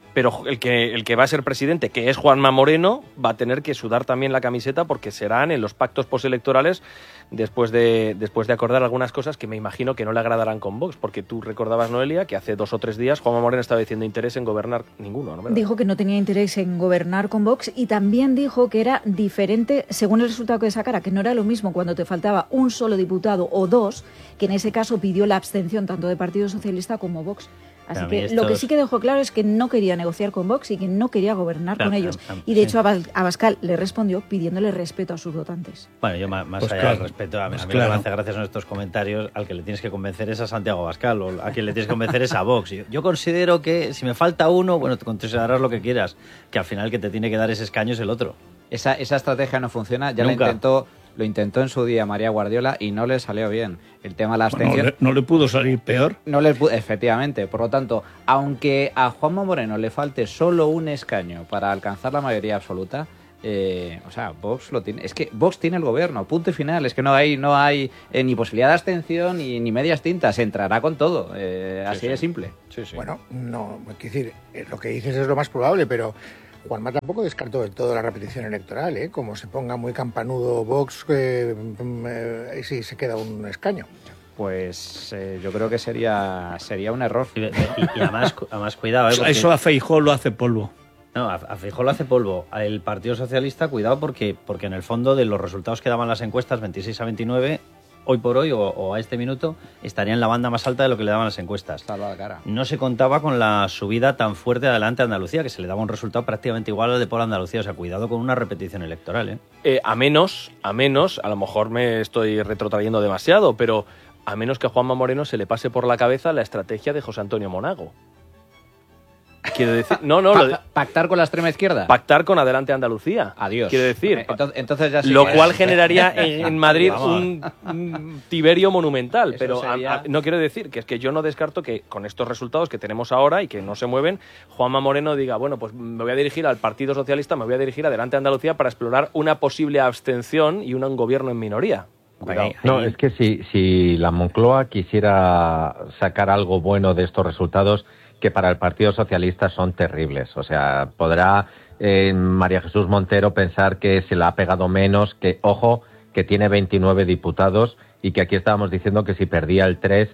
pero el que, el que va a ser presidente, que es Juanma Moreno, va a tener que sudar también la camiseta porque serán en los pactos postelectorales después de, después de acordar algunas cosas que me imagino que no le agradarán con Vox, porque tú recordabas, Noelia, que hace dos o tres días Juanma Moreno estaba diciendo interés en gobernar ninguno, ¿no? Dijo que no tenía interés en gobernar con Vox y también dijo que era diferente según el resultado que sacara, que no era lo mismo cuando te faltaba un solo diputado o dos, que en ese caso pidió la abstención tanto de Partido Socialista como Vox. Así que estos... lo que sí que dejó claro es que no quería negociar con Vox y que no quería gobernar claro, con ellos. claro, y de sí. hecho Abascal le respondió pidiéndole respeto a sus votantes. Bueno, yo más, más pues allá claro, del respeto, a mí, pues a mí claro. lo que me hace gracia son estos comentarios, al que le tienes que convencer es a Santiago Abascal, o a quien le tienes que convencer es a Vox. Yo, yo considero que si me falta uno, bueno, te considerarás lo que quieras, que al final el que te tiene que dar ese escaño es el otro. Esa, esa estrategia no funciona, ya Nunca. lo intentó, lo intentó en su día María Guardiola y no le salió bien. El tema de la abstención... Bueno, no, le, no le pudo salir peor. No le pu- efectivamente, por lo tanto, aunque a Juanma Moreno le falte solo un escaño para alcanzar la mayoría absoluta, eh, o sea, Vox lo tiene. Es que Vox tiene el gobierno, punto y final. Es que no hay, no hay eh, ni posibilidad de abstención ni, ni medias tintas. Entrará con todo, eh, así sí. de simple. Sí, sí. Bueno, no, quiero decir, eh, lo que dices es lo más probable, pero Juanma tampoco descartó del todo la repetición electoral, ¿eh? Como se ponga muy campanudo Vox, eh, eh, y si se queda un escaño. Pues eh, yo creo que sería sería un error. Y, y- y además, además, cuidado, ¿eh? Eso, Porque- eso a Feijóo lo hace polvo. No, a, a Feijóo lo hace polvo. El Partido Socialista, cuidado, porque, porque en el fondo de los resultados que daban las encuestas, veintiséis a veintinueve, hoy por hoy o, o a este minuto, estaría en la banda más alta de lo que le daban las encuestas. Salva la cara. No se contaba con la subida tan fuerte adelante a Andalucía, que se le daba un resultado prácticamente igual al de por Andalucía. O sea, cuidado con una repetición electoral, ¿eh? Eh, a menos, a menos, a lo mejor me estoy retrotrayendo demasiado, pero a menos que a Juanma Moreno se le pase por la cabeza la estrategia de José Antonio Monago. Quiero decir, no, no, lo de- ¿Pactar con la extrema izquierda? pactar con Adelante Andalucía. Adiós. Quiero decir, Eh, entonces, entonces ya sí lo que- cual generaría en, en Madrid Vamos. un, un Tiberio monumental. Eso Pero a- sería- a- no quiero decir que es que yo no descarto que con estos resultados que tenemos ahora y que no se mueven, Juanma Moreno diga, bueno, pues me voy a dirigir al Partido Socialista, me voy a dirigir a Adelante Andalucía para explorar una posible abstención y un, un gobierno en minoría. Cuidado. No, es que si, si la Moncloa quisiera sacar algo bueno de estos resultados, que para el Partido Socialista son terribles. O sea, podrá eh, María Jesús Montero pensar que se la ha pegado menos, que, ojo, que tiene veintinueve diputados y que aquí estábamos diciendo que si perdía el tres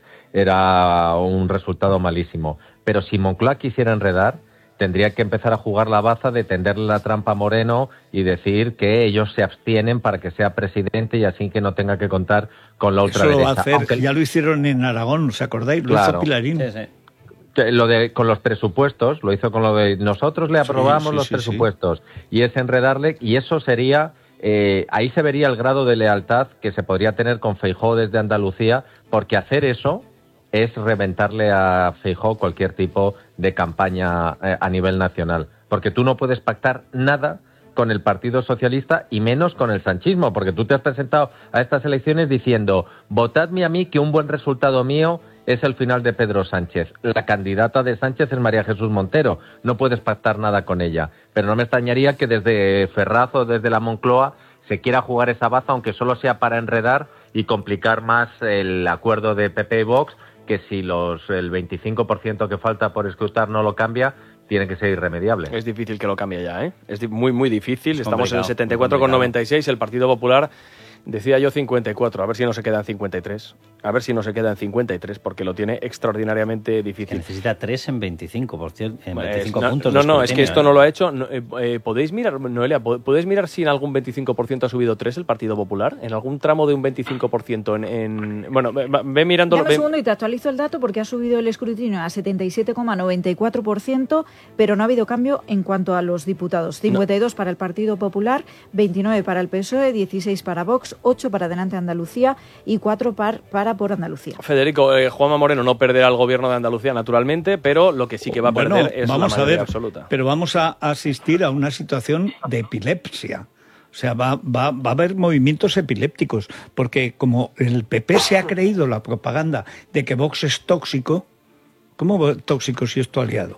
era un resultado malísimo. Pero si Moncloa quisiera enredar, tendría que empezar a jugar la baza de tenderle la trampa a Moreno y decir que ellos se abstienen para que sea presidente y así que no tenga que contar con la Eso ultraderecha. lo va a hacer, Aunque- ya lo hicieron en Aragón, ¿os acordáis? Lo Claro. hizo Pilarín. Sí, sí. que lo de con los presupuestos, lo hizo con lo de nosotros le aprobamos Sí, sí, los sí, presupuestos y es enredarle y eso sería eh, ahí se vería el grado de lealtad que se podría tener con Feijóo desde Andalucía, porque hacer eso es reventarle a Feijóo cualquier tipo de campaña eh, a nivel nacional, porque tú no puedes pactar nada con el Partido Socialista y menos con el sanchismo, porque tú te has presentado a estas elecciones diciendo votadme a mí que un buen resultado mío es el final de Pedro Sánchez. La candidata de Sánchez es María Jesús Montero. No puedes pactar nada con ella. Pero no me extrañaría que desde Ferraz o desde la Moncloa se quiera jugar esa baza, aunque solo sea para enredar y complicar más el acuerdo de P P y Vox, que si los el veinticinco por ciento que falta por escrutar no lo cambia, tiene que ser irremediable. Es difícil que lo cambie ya, ¿eh? Es di- muy, muy difícil. Es Estamos en el complicado, setenta y cuatro coma complicado. noventa y seis, el Partido Popular decía yo cincuenta y cuatro, a ver si no se queda en cincuenta y tres. A ver si no se queda en cincuenta y tres, porque lo tiene extraordinariamente Que difícil. necesita tres en veinticinco, por cierto, en Pues, veinticinco no, puntos. no, de no, es que escrutinio, esto ¿eh? no lo ha hecho. No, eh, eh, ¿Podéis mirar, Noelia, po- podéis mirar si en algún veinticinco por ciento ha subido tres el Partido Popular? ¿En algún tramo de un veinticinco por ciento? En, en, bueno, ve, ve mirándolo. Dame un ve- segundo y te actualizo el dato porque ha subido el escrutinio a setenta y siete coma noventa y cuatro por ciento, pero no ha habido cambio en cuanto a los diputados. cincuenta y dos para el Partido Popular, veintinueve para el P S O E, dieciséis para Vox, ocho para Adelante Andalucía y cuatro par, para Por Andalucía. Federico, eh, Juanma Moreno no perderá el gobierno de Andalucía, naturalmente, pero lo que sí que va a Bueno, perder es la vamos a mayoría ver, absoluta. pero vamos a asistir a una situación de epilepsia. O sea, va, va, va a haber movimientos epilépticos, porque como el P P se ha creído la propaganda de que Vox es tóxico, ¿cómo va tóxico si es tu aliado?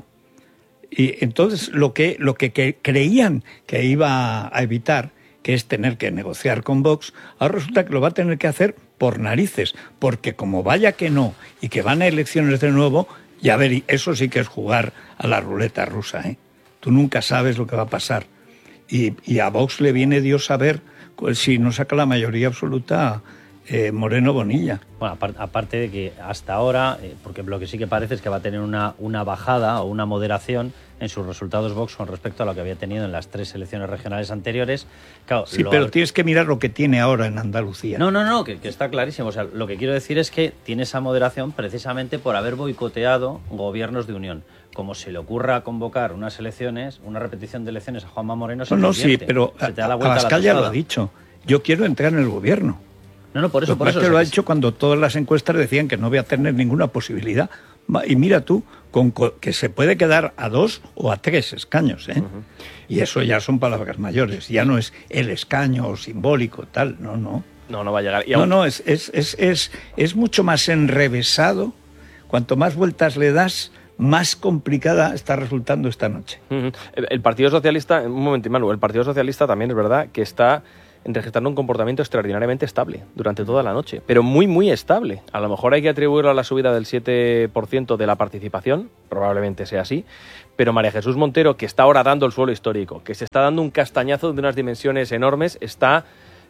Y entonces lo que, lo que, que creían que iba a evitar, que es tener que negociar con Vox, ahora resulta que lo va a tener que hacer por narices, porque como vaya que no y que van a elecciones de nuevo, Y a ver, eso sí que es jugar a la ruleta rusa, ¿eh? Tú nunca sabes lo que va a pasar. Y, y a Vox le viene Dios a ver pues, si no saca la mayoría absoluta eh, Moreno Bonilla. Bueno, aparte, aparte de que hasta ahora, eh, porque lo que sí que parece es que va a tener una, una bajada o una moderación en sus resultados Vox con respecto a lo que había tenido en las tres elecciones regionales anteriores. Claro, sí, lo... pero tienes que mirar lo que tiene ahora en Andalucía. No, no, no, que, que está clarísimo. O sea, lo que quiero decir es que tiene esa moderación precisamente por haber boicoteado gobiernos de unión. Como se le ocurra convocar unas elecciones, una repetición de elecciones a Juanma Moreno, se No, no, sí, pero Abascal ya lo ha dicho. Yo quiero entrar en el gobierno. No, no, por eso, lo por eso. que lo ha hecho cuando todas las encuestas decían que no voy a tener ninguna posibilidad. Y mira tú, con que se puede quedar a dos o a tres escaños, ¿eh? Uh-huh. Y eso ya son palabras mayores. Ya no es el escaño simbólico, tal, no, no. No, no va a llegar. Y no, aún... no, es, es, es, es, es mucho más enrevesado. Cuanto más vueltas le das, más complicada está resultando esta noche. Uh-huh. El, el Partido Socialista, un momento, Manu, el Partido Socialista también es verdad que está registrando un comportamiento extraordinariamente estable durante toda la noche, pero muy, muy estable. A lo mejor hay que atribuirlo a la subida del siete por ciento de la participación, probablemente sea así, pero María Jesús Montero, que está ahora dando el suelo histórico, que se está dando un castañazo de unas dimensiones enormes, está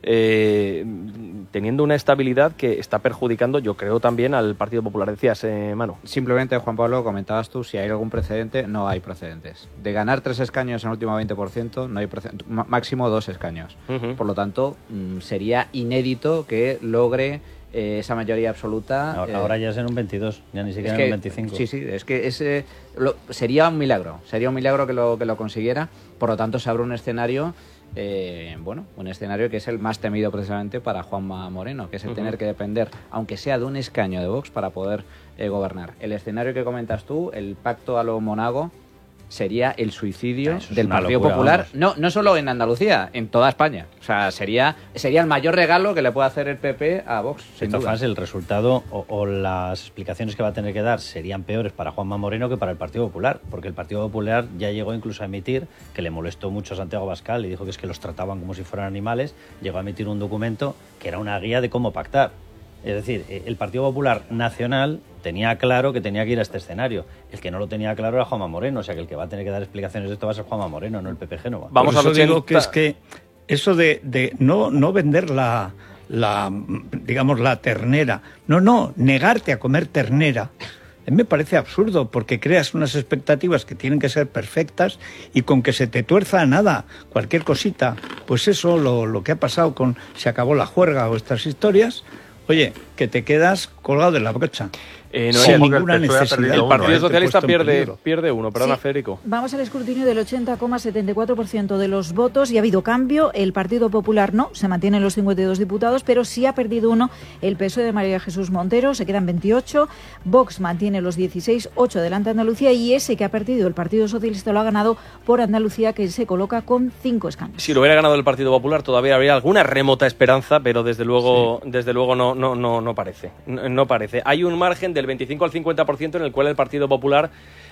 eh, teniendo una estabilidad que está perjudicando, yo creo, también al Partido Popular. Decías, eh, Manu. Simplemente, Juan Pablo, comentabas tú, si hay algún precedente, no hay precedentes. De ganar tres escaños en el último veinte por ciento, no hay precedente, máximo dos escaños. Uh-huh. Por lo tanto, mmm, sería inédito que logre eh, esa mayoría absoluta. Ahora, eh, ahora ya es en un veintidós, ya ni siquiera es que, en un veinticinco. Sí, sí, es que ese lo, sería un milagro, sería un milagro que lo, que lo consiguiera. Por lo tanto, se abre un escenario... Eh, bueno, un escenario que es el más temido precisamente para Juanma Moreno, que es el uh-huh. tener que depender, aunque sea de un escaño de Vox, para poder eh, gobernar. El escenario que comentas tú, el pacto a lo Monago, sería el suicidio Eso del Partido locura, Popular, no, no solo en Andalucía, en toda España. O sea, sería, sería el mayor regalo que le puede hacer el P P a Vox, sin duda. Fans, el resultado o, o las explicaciones que va a tener que dar serían peores para Juanma Moreno que para el Partido Popular, porque el Partido Popular ya llegó incluso a emitir, que le molestó mucho a Santiago Abascal y dijo que es que los trataban como si fueran animales, llegó a emitir un documento que era una guía de cómo pactar. Es decir, el Partido Popular Nacional tenía claro que tenía que ir a este escenario. El que no lo tenía claro era Juanma Moreno, o sea que el que va a tener que dar explicaciones de esto va a ser Juanma Moreno, no el P P Génova. Vamos a lo que digo que es que eso de, de no, no vender la, la, digamos, la ternera, no, no, negarte a comer ternera, a mí me parece absurdo, porque creas unas expectativas que tienen que ser perfectas y con que se te tuerza nada, cualquier cosita, pues eso, lo, lo que ha pasado con se acabó la juerga o estas historias. Oye, que te quedas colgado de la brocha. Eh, no, sin ninguna necesidad. El Partido Socialista pierde, pierde uno, perdona, sí. Federico. Vamos al escrutinio del ochenta coma setenta y cuatro por ciento de los votos y ha habido cambio. El Partido Popular no, se mantienen los cincuenta y dos diputados, pero sí ha perdido uno el P S O E de María Jesús Montero, se quedan veintiocho. Vox mantiene los dieciséis, ocho delante Andalucía, y ese que ha perdido el Partido Socialista lo ha ganado por Andalucía, que se coloca con cinco escaños. Si lo hubiera ganado el Partido Popular todavía habría alguna remota esperanza, pero desde luego, sí. desde luego no, no, no, no parece. No, no parece. Hay un margen del veinticinco al cincuenta por ciento en el cual el Partido Popular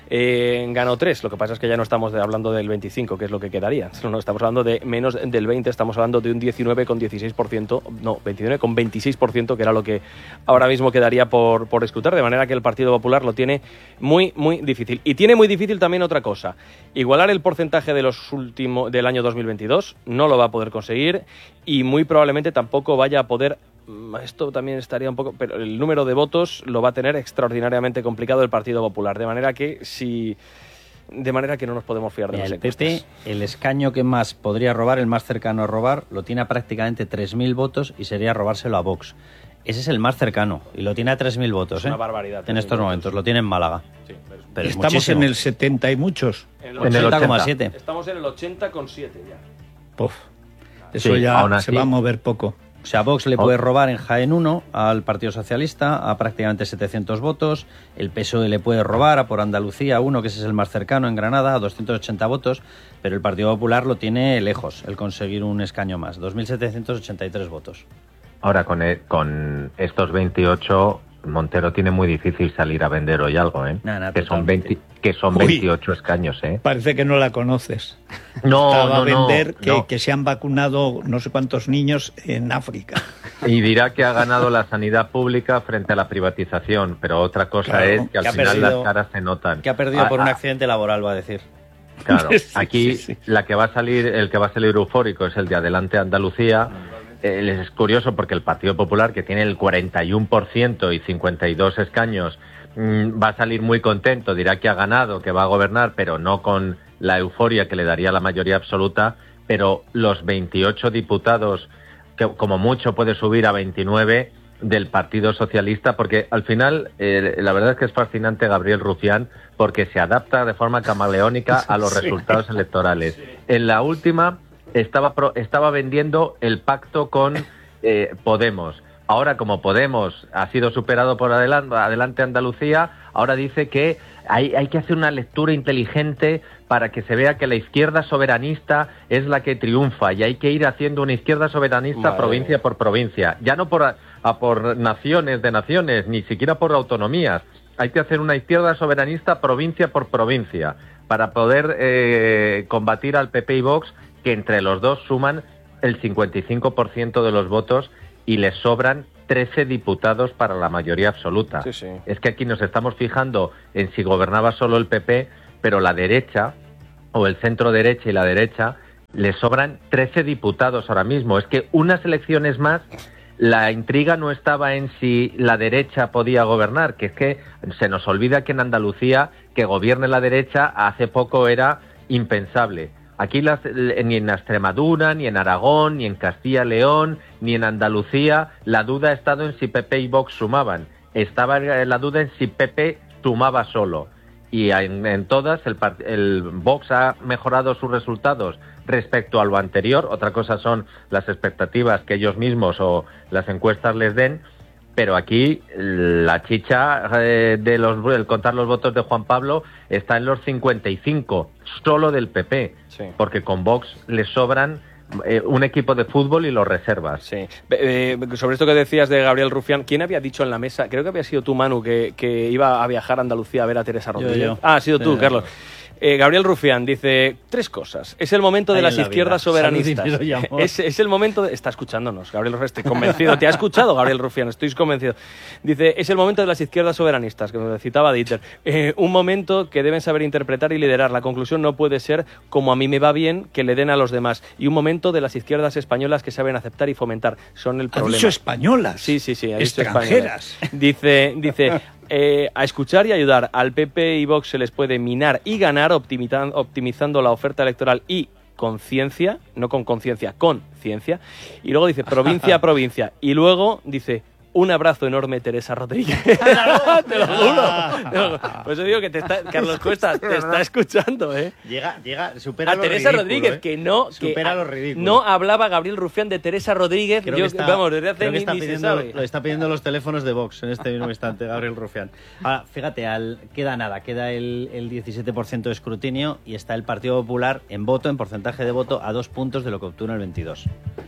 eh, ganó tres. Lo que pasa es que ya no estamos de, hablando del veinticinco, que es lo que quedaría. No, estamos hablando de menos del veinte, estamos hablando de un diecinueve coma dieciséis por ciento, no, veintinueve coma veintiséis por ciento, que era lo que ahora mismo quedaría por, por escrutar, de manera que el Partido Popular lo tiene muy, muy difícil. Y tiene muy difícil también otra cosa, igualar el porcentaje de los últimos del año dos mil veintidós, no lo va a poder conseguir y muy probablemente tampoco vaya a poder. Esto también estaría un poco, pero el número de votos lo va a tener extraordinariamente complicado el Partido Popular, de manera que si de manera que no nos podemos fiar de Mira, las el P P, el escaño que más podría robar, el más cercano a robar, lo tiene a prácticamente tres mil votos y sería robárselo a Vox. Ese es el más cercano y lo tiene a tres mil votos. Es una ¿eh? barbaridad. En estos momentos, lo tiene en Málaga. Sí, pero, pero estamos muchísimo. En el setenta y muchos. En el ochenta coma siete. Estamos en el ochenta coma siete ya. Puf, eso sí, ya se va a mover poco. O sea, Vox le puede robar en Jaén uno al Partido Socialista a prácticamente setecientos votos, el P S O E le puede robar a por Andalucía uno, que ese es el más cercano, en Granada, a doscientos ochenta votos, pero el Partido Popular lo tiene lejos, el conseguir un escaño más, dos mil setecientos ochenta y tres votos. Ahora, con, el, con estos veintiocho, Montero tiene muy difícil salir a vender hoy algo, ¿eh? Nah, nah, que, son veinte, que son Uy, veintiocho escaños, ¿eh? Parece que no la conoces. No, Estaba no, a vender no, que, no. que se han vacunado no sé cuántos niños en África. y dirá que ha ganado la sanidad pública frente a la privatización, pero otra cosa claro, es que al que final perdido, las caras se notan. Que ha perdido ah, por un accidente laboral, va a decir. Claro, aquí sí, sí, sí. la que va a salir, el que va a salir eufórico es el de Adelante Andalucía. Eh, es curioso porque el Partido Popular, que tiene el cuarenta y uno por ciento y cincuenta y dos escaños, mmm, va a salir muy contento, dirá que ha ganado, que va a gobernar, pero no con la euforia que le daría la mayoría absoluta, pero los veintiocho diputados, que como mucho puede subir a veintinueve del Partido Socialista, porque al final eh, la verdad es que es fascinante Gabriel Rufián, porque se adapta de forma camaleónica a los sí. resultados electorales. En la última estaba, pro, estaba vendiendo el pacto con eh, Podemos. Ahora, como Podemos ha sido superado por Adelante, Adelante Andalucía, ahora dice que hay, hay que hacer una lectura inteligente para que se vea que la izquierda soberanista es la que triunfa y hay que ir haciendo una izquierda soberanista vale. provincia por provincia, ya no por, a, a por naciones de naciones, ni siquiera por autonomías. Hay que hacer una izquierda soberanista provincia por provincia para poder eh, combatir al P P y Vox, que entre los dos suman el cincuenta y cinco por ciento de los votos y les sobran trece diputados para la mayoría absoluta. Sí, sí. Es que aquí nos estamos fijando en si gobernaba solo el P P, pero la derecha, o el centro derecha y la derecha, les sobran trece diputados ahora mismo. Es que unas elecciones más, la intriga no estaba en si la derecha podía gobernar, que es que se nos olvida que en Andalucía que gobierne la derecha hace poco era impensable. Aquí las, ni en Extremadura, ni en Aragón, ni en Castilla-León, ni en Andalucía, la duda ha estado en si P P y Vox sumaban. Estaba la duda en si P P sumaba solo. Y en, en todas el, el Vox ha mejorado sus resultados respecto a lo anterior. Otra cosa son las expectativas que ellos mismos o las encuestas les den. Pero aquí la chicha eh, de los el contar los votos de Juan Pablo está en los cincuenta y cinco, solo del P P, sí. porque con Vox le sobran eh, un equipo de fútbol y los reservas. Sí. Eh, sobre esto que decías de Gabriel Rufián, ¿quién había dicho en la mesa? Creo que había sido tú, Manu, que, que iba a viajar a Andalucía a ver a Teresa Rodríguez. Yo, yo. Ah, ha sido tú, eh, Carlos. Eh, Gabriel Rufián dice tres cosas. Es el momento de Ahí las izquierdas vida. soveranistas. Es, es el momento de... Está escuchándonos, Gabriel Rufián, estoy convencido. ¿Te ha escuchado, Gabriel Rufián? Estoy convencido. Dice, es el momento de las izquierdas soberanistas, que me citaba Dieter. Eh, un momento que deben saber interpretar y liderar. La conclusión no puede ser como a mí me va bien, que le den a los demás. Y un momento de las izquierdas españolas que saben aceptar y fomentar. Son el problema. ¿Ha dicho españolas? Sí, sí, sí. Ha dicho extranjeras. Españolas. Dice... dice Eh, a escuchar y ayudar. Al P P y Vox se les puede minar y ganar optimizando, optimizando la oferta electoral y con ciencia, no con conciencia, con ciencia. Y luego dice provincia a provincia. Y luego dice un abrazo enorme, Teresa Rodríguez. Te lo juro. Por eso digo que te está, Carlos Cuesta te está escuchando, ¿eh? Llega, llega, supera a lo Teresa ridículo, Rodríguez, ¿eh? que no, supera que lo ridículo. No hablaba Gabriel Rufián de Teresa Rodríguez. Creo Yo, que está, vamos, desde hace creo que ni, está ni pidiendo, se sabe. Lo está pidiendo los teléfonos de Vox en este mismo instante, Gabriel Rufián. Ahora, fíjate, al, queda nada, queda el, el diecisiete por ciento de escrutinio y está el Partido Popular en voto, en porcentaje de voto, a dos puntos de lo que obtuvo en el veintidós.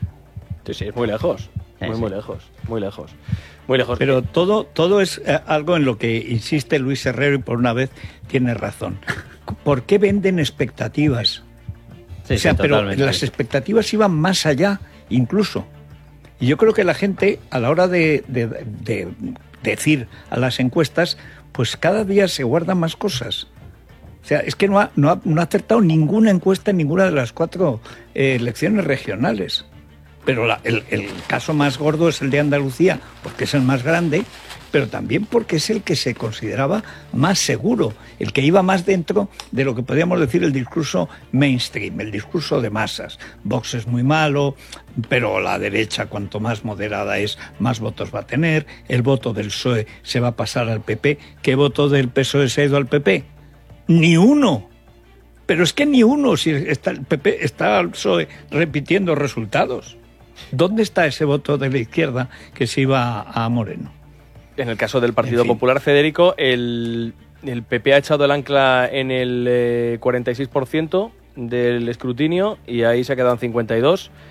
Sí, sí, es muy lejos. Muy, sí. muy lejos, muy lejos. Muy lejos. Pero todo, todo es eh, algo en lo que insiste Luis Herrero y por una vez tiene razón. ¿Por qué venden expectativas? Sí, o sea, sí, pero las expectativas iban más allá, incluso. Y yo creo que la gente, a la hora de, de, de decir a las encuestas, pues cada día se guardan más cosas. O sea, es que no ha, no ha, no ha acertado ninguna encuesta en ninguna de las cuatro eh, elecciones regionales. Pero la, el, el caso más gordo es el de Andalucía, porque es el más grande, pero también porque es el que se consideraba más seguro, el que iba más dentro de lo que podríamos decir el discurso mainstream, el discurso de masas. Vox es muy malo, pero la derecha, cuanto más moderada es, más votos va a tener. El voto del P S O E se va a pasar al P P. ¿Qué voto del P S O E se ha ido al P P? ¡Ni uno! Pero es que ni uno, si está el P P, está el P S O E repitiendo resultados. ¿Dónde está ese voto de la izquierda que se iba a Moreno? En el caso del Partido en fin. Popular, Federico, el, el P P ha echado el ancla en el eh, cuarenta y seis por ciento del escrutinio y ahí se ha quedado en cincuenta y dos por ciento.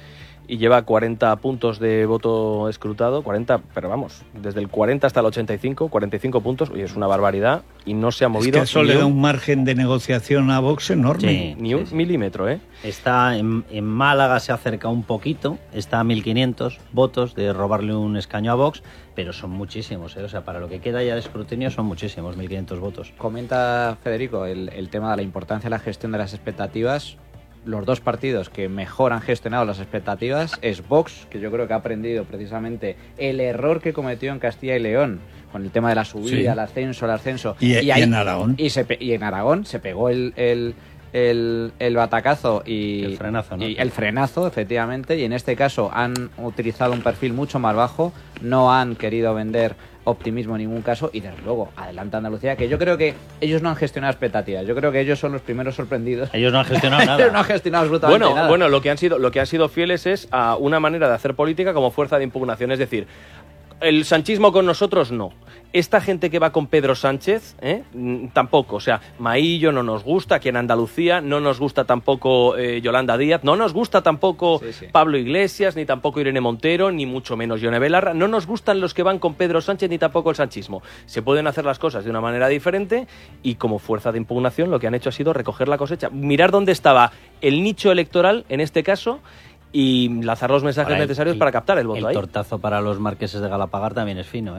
y lleva cuarenta puntos de voto escrutado, cuarenta, pero vamos, desde el cuarenta hasta el ochenta y cinco, cuarenta y cinco puntos, y es una barbaridad, y no se ha movido. Es que eso le da un margen de negociación a Vox enorme. Sí, ni un sí, sí. milímetro, ¿eh? Está en, en Málaga, se acerca un poquito, está a mil quinientos votos de robarle un escaño a Vox, pero son muchísimos, ¿eh? O sea, para lo que queda ya de escrutinio son muchísimos, mil quinientos votos. Comenta Federico el, el tema de la importancia de la gestión de las expectativas. Los dos partidos que mejor han gestionado las expectativas es Vox, que yo creo que ha aprendido precisamente el error que cometió en Castilla y León con el tema de la subida, sí. el ascenso, el ascenso. Y, y, ahí, y en Aragón. Y, se, y en Aragón se pegó el, el, el, el batacazo y el frenazo, ¿no? Y el frenazo, efectivamente, y en este caso han utilizado un perfil mucho más bajo, no han querido vender optimismo en ningún caso y desde luego adelanta Andalucía, que yo creo que ellos no han gestionado expectativas, yo creo que ellos son los primeros sorprendidos. Ellos no han gestionado nada. Ellos no han gestionado absolutamente bueno, nada. Bueno, lo que han sido lo que han sido fieles es a una manera de hacer política como fuerza de impugnación, es decir, el sanchismo con nosotros no. Esta gente que va con Pedro Sánchez, ¿eh? tampoco. O sea, Maillo no nos gusta, aquí en Andalucía no nos gusta tampoco eh, Yolanda Díaz, no nos gusta tampoco sí, sí. Pablo Iglesias, ni tampoco Irene Montero, ni mucho menos Yone Belarra. No nos gustan los que van con Pedro Sánchez, ni tampoco el sanchismo. Se pueden hacer las cosas de una manera diferente y como fuerza de impugnación lo que han hecho ha sido recoger la cosecha. Mirar dónde estaba el nicho electoral, en este caso, y lanzar los mensajes para el, necesarios el, para captar el voto el ahí. El tortazo para los marqueses de Galapagar también es fino, ¿eh?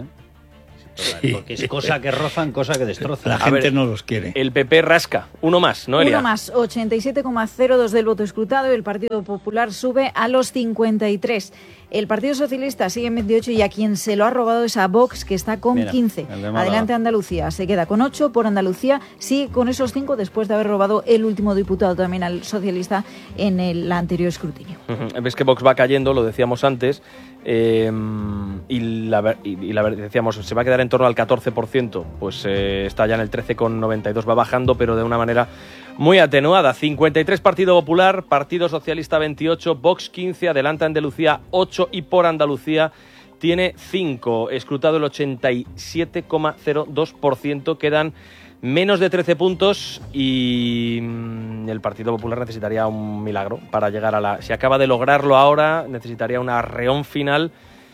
Sí. Porque es cosa que rozan, cosa que destrozan. La A gente ver, no los quiere. El P P rasca. Uno más, ¿no, Elia? Uno más, ochenta y siete coma cero dos del voto escrutado y el Partido Popular sube a los cincuenta y tres. El Partido Socialista sigue en veintiocho y a quien se lo ha robado es a Vox, que está con Mira, quince. Adelante Andalucía, se queda con ocho. Por Andalucía sigue con esos cinco después de haber robado el último diputado también al socialista en el anterior escrutinio. Uh-huh. Ves que Vox va cayendo, lo decíamos antes, eh, y, la, y, y la decíamos, se va a quedar en torno al catorce por ciento, pues eh, está ya en el trece coma noventa y dos, va bajando, pero de una manera muy atenuada. cincuenta y tres Partido Popular, Partido Socialista veintiocho, Vox quince, Adelante Andalucía ocho y Por Andalucía tiene cinco. Escrutado el ochenta y siete coma cero dos por ciento, quedan menos de trece puntos y el Partido Popular necesitaría un milagro para llegar a la... Si acaba de lograrlo ahora, necesitaría un arreón final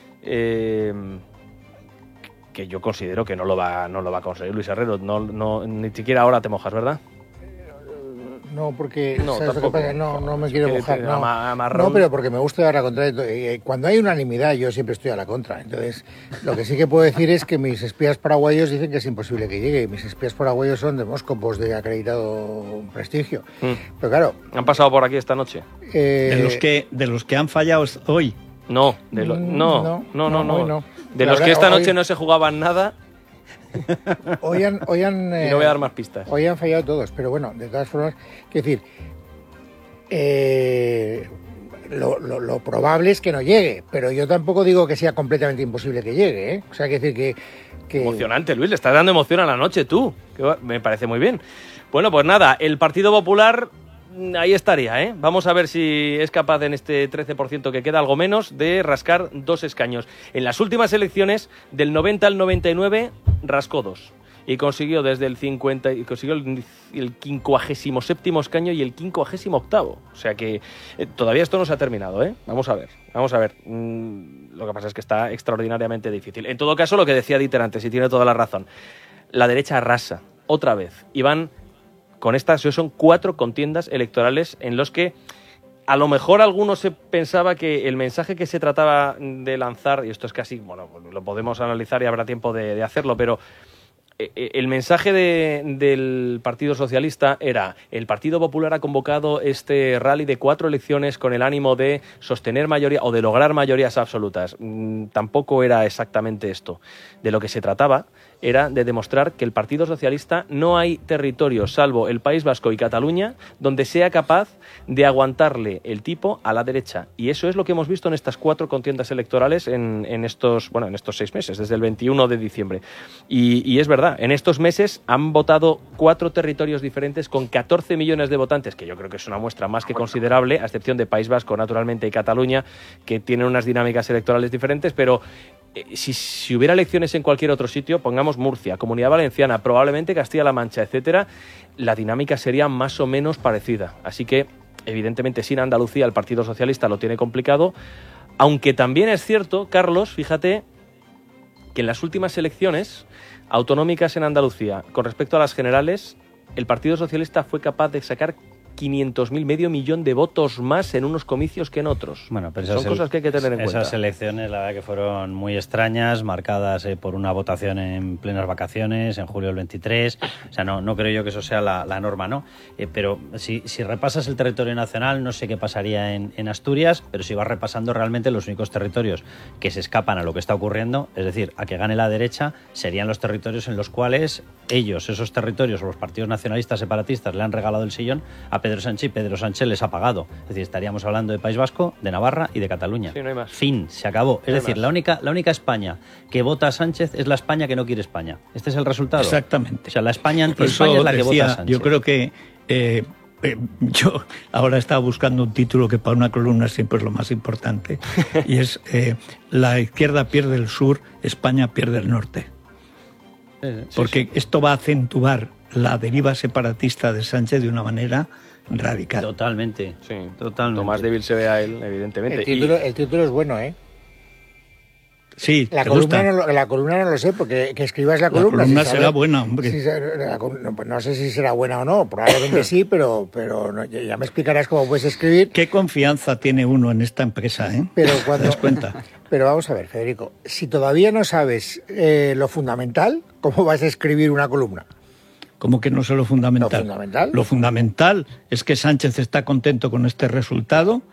eh, que yo considero que no lo va, no lo va a conseguir Luis Herrero. No, no, ni siquiera ahora te mojas, ¿verdad? No, porque no, ¿sabes lo que pasa? No, no me quiero mojar. No. Amarrón. no, pero porque me gusta dar a la contra. Cuando hay unanimidad, yo siempre estoy a la contra. Entonces, lo que sí que puedo decir es que mis espías paraguayos dicen que es imposible que llegue. Mis espías paraguayos son demóscopos de acreditado prestigio. Mm. Pero claro... ¿Han pasado por aquí esta noche? Eh, de los que de los que han fallado hoy. No, de lo, no, no, no, no, no, no. De los que esta noche hoy... no se jugaban nada... Hoy han, hoy han, y no voy a dar más pistas. Hoy han fallado todos, pero bueno, de todas formas, quiero decir, eh, lo, lo, lo probable es que no llegue, pero yo tampoco digo que sea completamente imposible que llegue, ¿eh? O sea, quiero decir que, que... Emocionante, Luis, le estás dando emoción a la noche tú, que me parece muy bien. Bueno, pues nada, el Partido Popular... Ahí estaría, ¿eh? Vamos a ver si es capaz en este trece por ciento que queda, algo menos, de rascar dos escaños. En las últimas elecciones, del noventa al noventa y nueve, rascó dos. Y consiguió desde el cincuenta, y consiguió el, el quincuagésimo séptimo escaño y el quincuagésimo octavo. O sea que eh, todavía esto no se ha terminado, ¿eh? Vamos a ver, vamos a ver. Mm, lo que pasa es que está extraordinariamente difícil. En todo caso, lo que decía Dieter antes, y tiene toda la razón, la derecha arrasa, otra vez. Y van... Con estas son cuatro contiendas electorales en los que a lo mejor alguno se pensaba que el mensaje que se trataba de lanzar, y esto es casi, bueno, lo podemos analizar y habrá tiempo de, de hacerlo, pero el mensaje de, del Partido Socialista era: el Partido Popular ha convocado este rally de cuatro elecciones con el ánimo de sostener mayoría o de lograr mayorías absolutas. Mm, tampoco era exactamente esto. De lo que se trataba era de demostrar que el Partido Socialista no hay territorio, salvo el País Vasco y Cataluña, donde sea capaz de aguantarle el tipo a la derecha. Y eso es lo que hemos visto en estas cuatro contiendas electorales en, en estos, bueno, en estos seis meses, desde el veintiuno de diciembre. Y, y es verdad, en estos meses han votado cuatro territorios diferentes con catorce millones de votantes, que yo creo que es una muestra más que considerable, a excepción de País Vasco, naturalmente, y Cataluña, que tienen unas dinámicas electorales diferentes, pero Si, si hubiera elecciones en cualquier otro sitio, pongamos Murcia, Comunidad Valenciana, probablemente Castilla-La Mancha, etcétera, la dinámica sería más o menos parecida. Así que evidentemente sin Andalucía el Partido Socialista lo tiene complicado, aunque también es cierto, Carlos, fíjate, que en las últimas elecciones autonómicas en Andalucía, con respecto a las generales, el Partido Socialista fue capaz de sacar quinientos mil, medio millón de votos más en unos comicios que en otros. Bueno, pero son cosas que hay que tener en esas cuenta. Esas elecciones, la verdad que fueron muy extrañas, marcadas eh, por una votación en plenas vacaciones, en julio del veintitrés. O sea, no, no creo yo que eso sea la, la norma, ¿no? Eh, pero si, si repasas el territorio nacional, no sé qué pasaría en, en Asturias, pero si vas repasando realmente los únicos territorios que se escapan a lo que está ocurriendo, es decir, a que gane la derecha, serían los territorios en los cuales ellos, esos territorios o los partidos nacionalistas separatistas, le han regalado el sillón a Pedro Sánchez y Pedro Sánchez les ha pagado. Es decir, estaríamos hablando de País Vasco, de Navarra y de Cataluña. Sí, no hay más. Fin, se acabó. Es no decir, la única, la única España que vota a Sánchez es la España que no quiere España. Este es el resultado. Exactamente. O sea, la España anti-España es la que decía, vota a Sánchez. Yo creo que eh, eh, yo ahora estaba buscando un título que para una columna siempre es lo más importante y es eh, la izquierda pierde el sur, España pierde el norte. Sí, sí, Porque sí. esto va a acentuar la deriva separatista de Sánchez de una manera radical. Totalmente. Sí, totalmente. Lo más débil se ve a él, evidentemente. El título, Y... el título es bueno, ¿eh? Sí, la ¿te columna, gusta? no lo, la columna no lo sé, porque que escribas la, La columna... columna si será sabe- buena, hombre. si sabe- la col- no, pues no sé si será buena o no, probablemente sí, pero, pero no, ya ya me explicarás cómo puedes escribir. ¿Qué confianza tiene uno en esta empresa, eh? Pero ¿Te cuando, das cuenta? Pero vamos a ver, Federico, si todavía no sabes eh, lo fundamental, ¿cómo vas a escribir una columna? ¿Cómo que no sé lo fundamental? ¿Lo fundamental? Lo fundamental es que Sánchez está contento con este resultado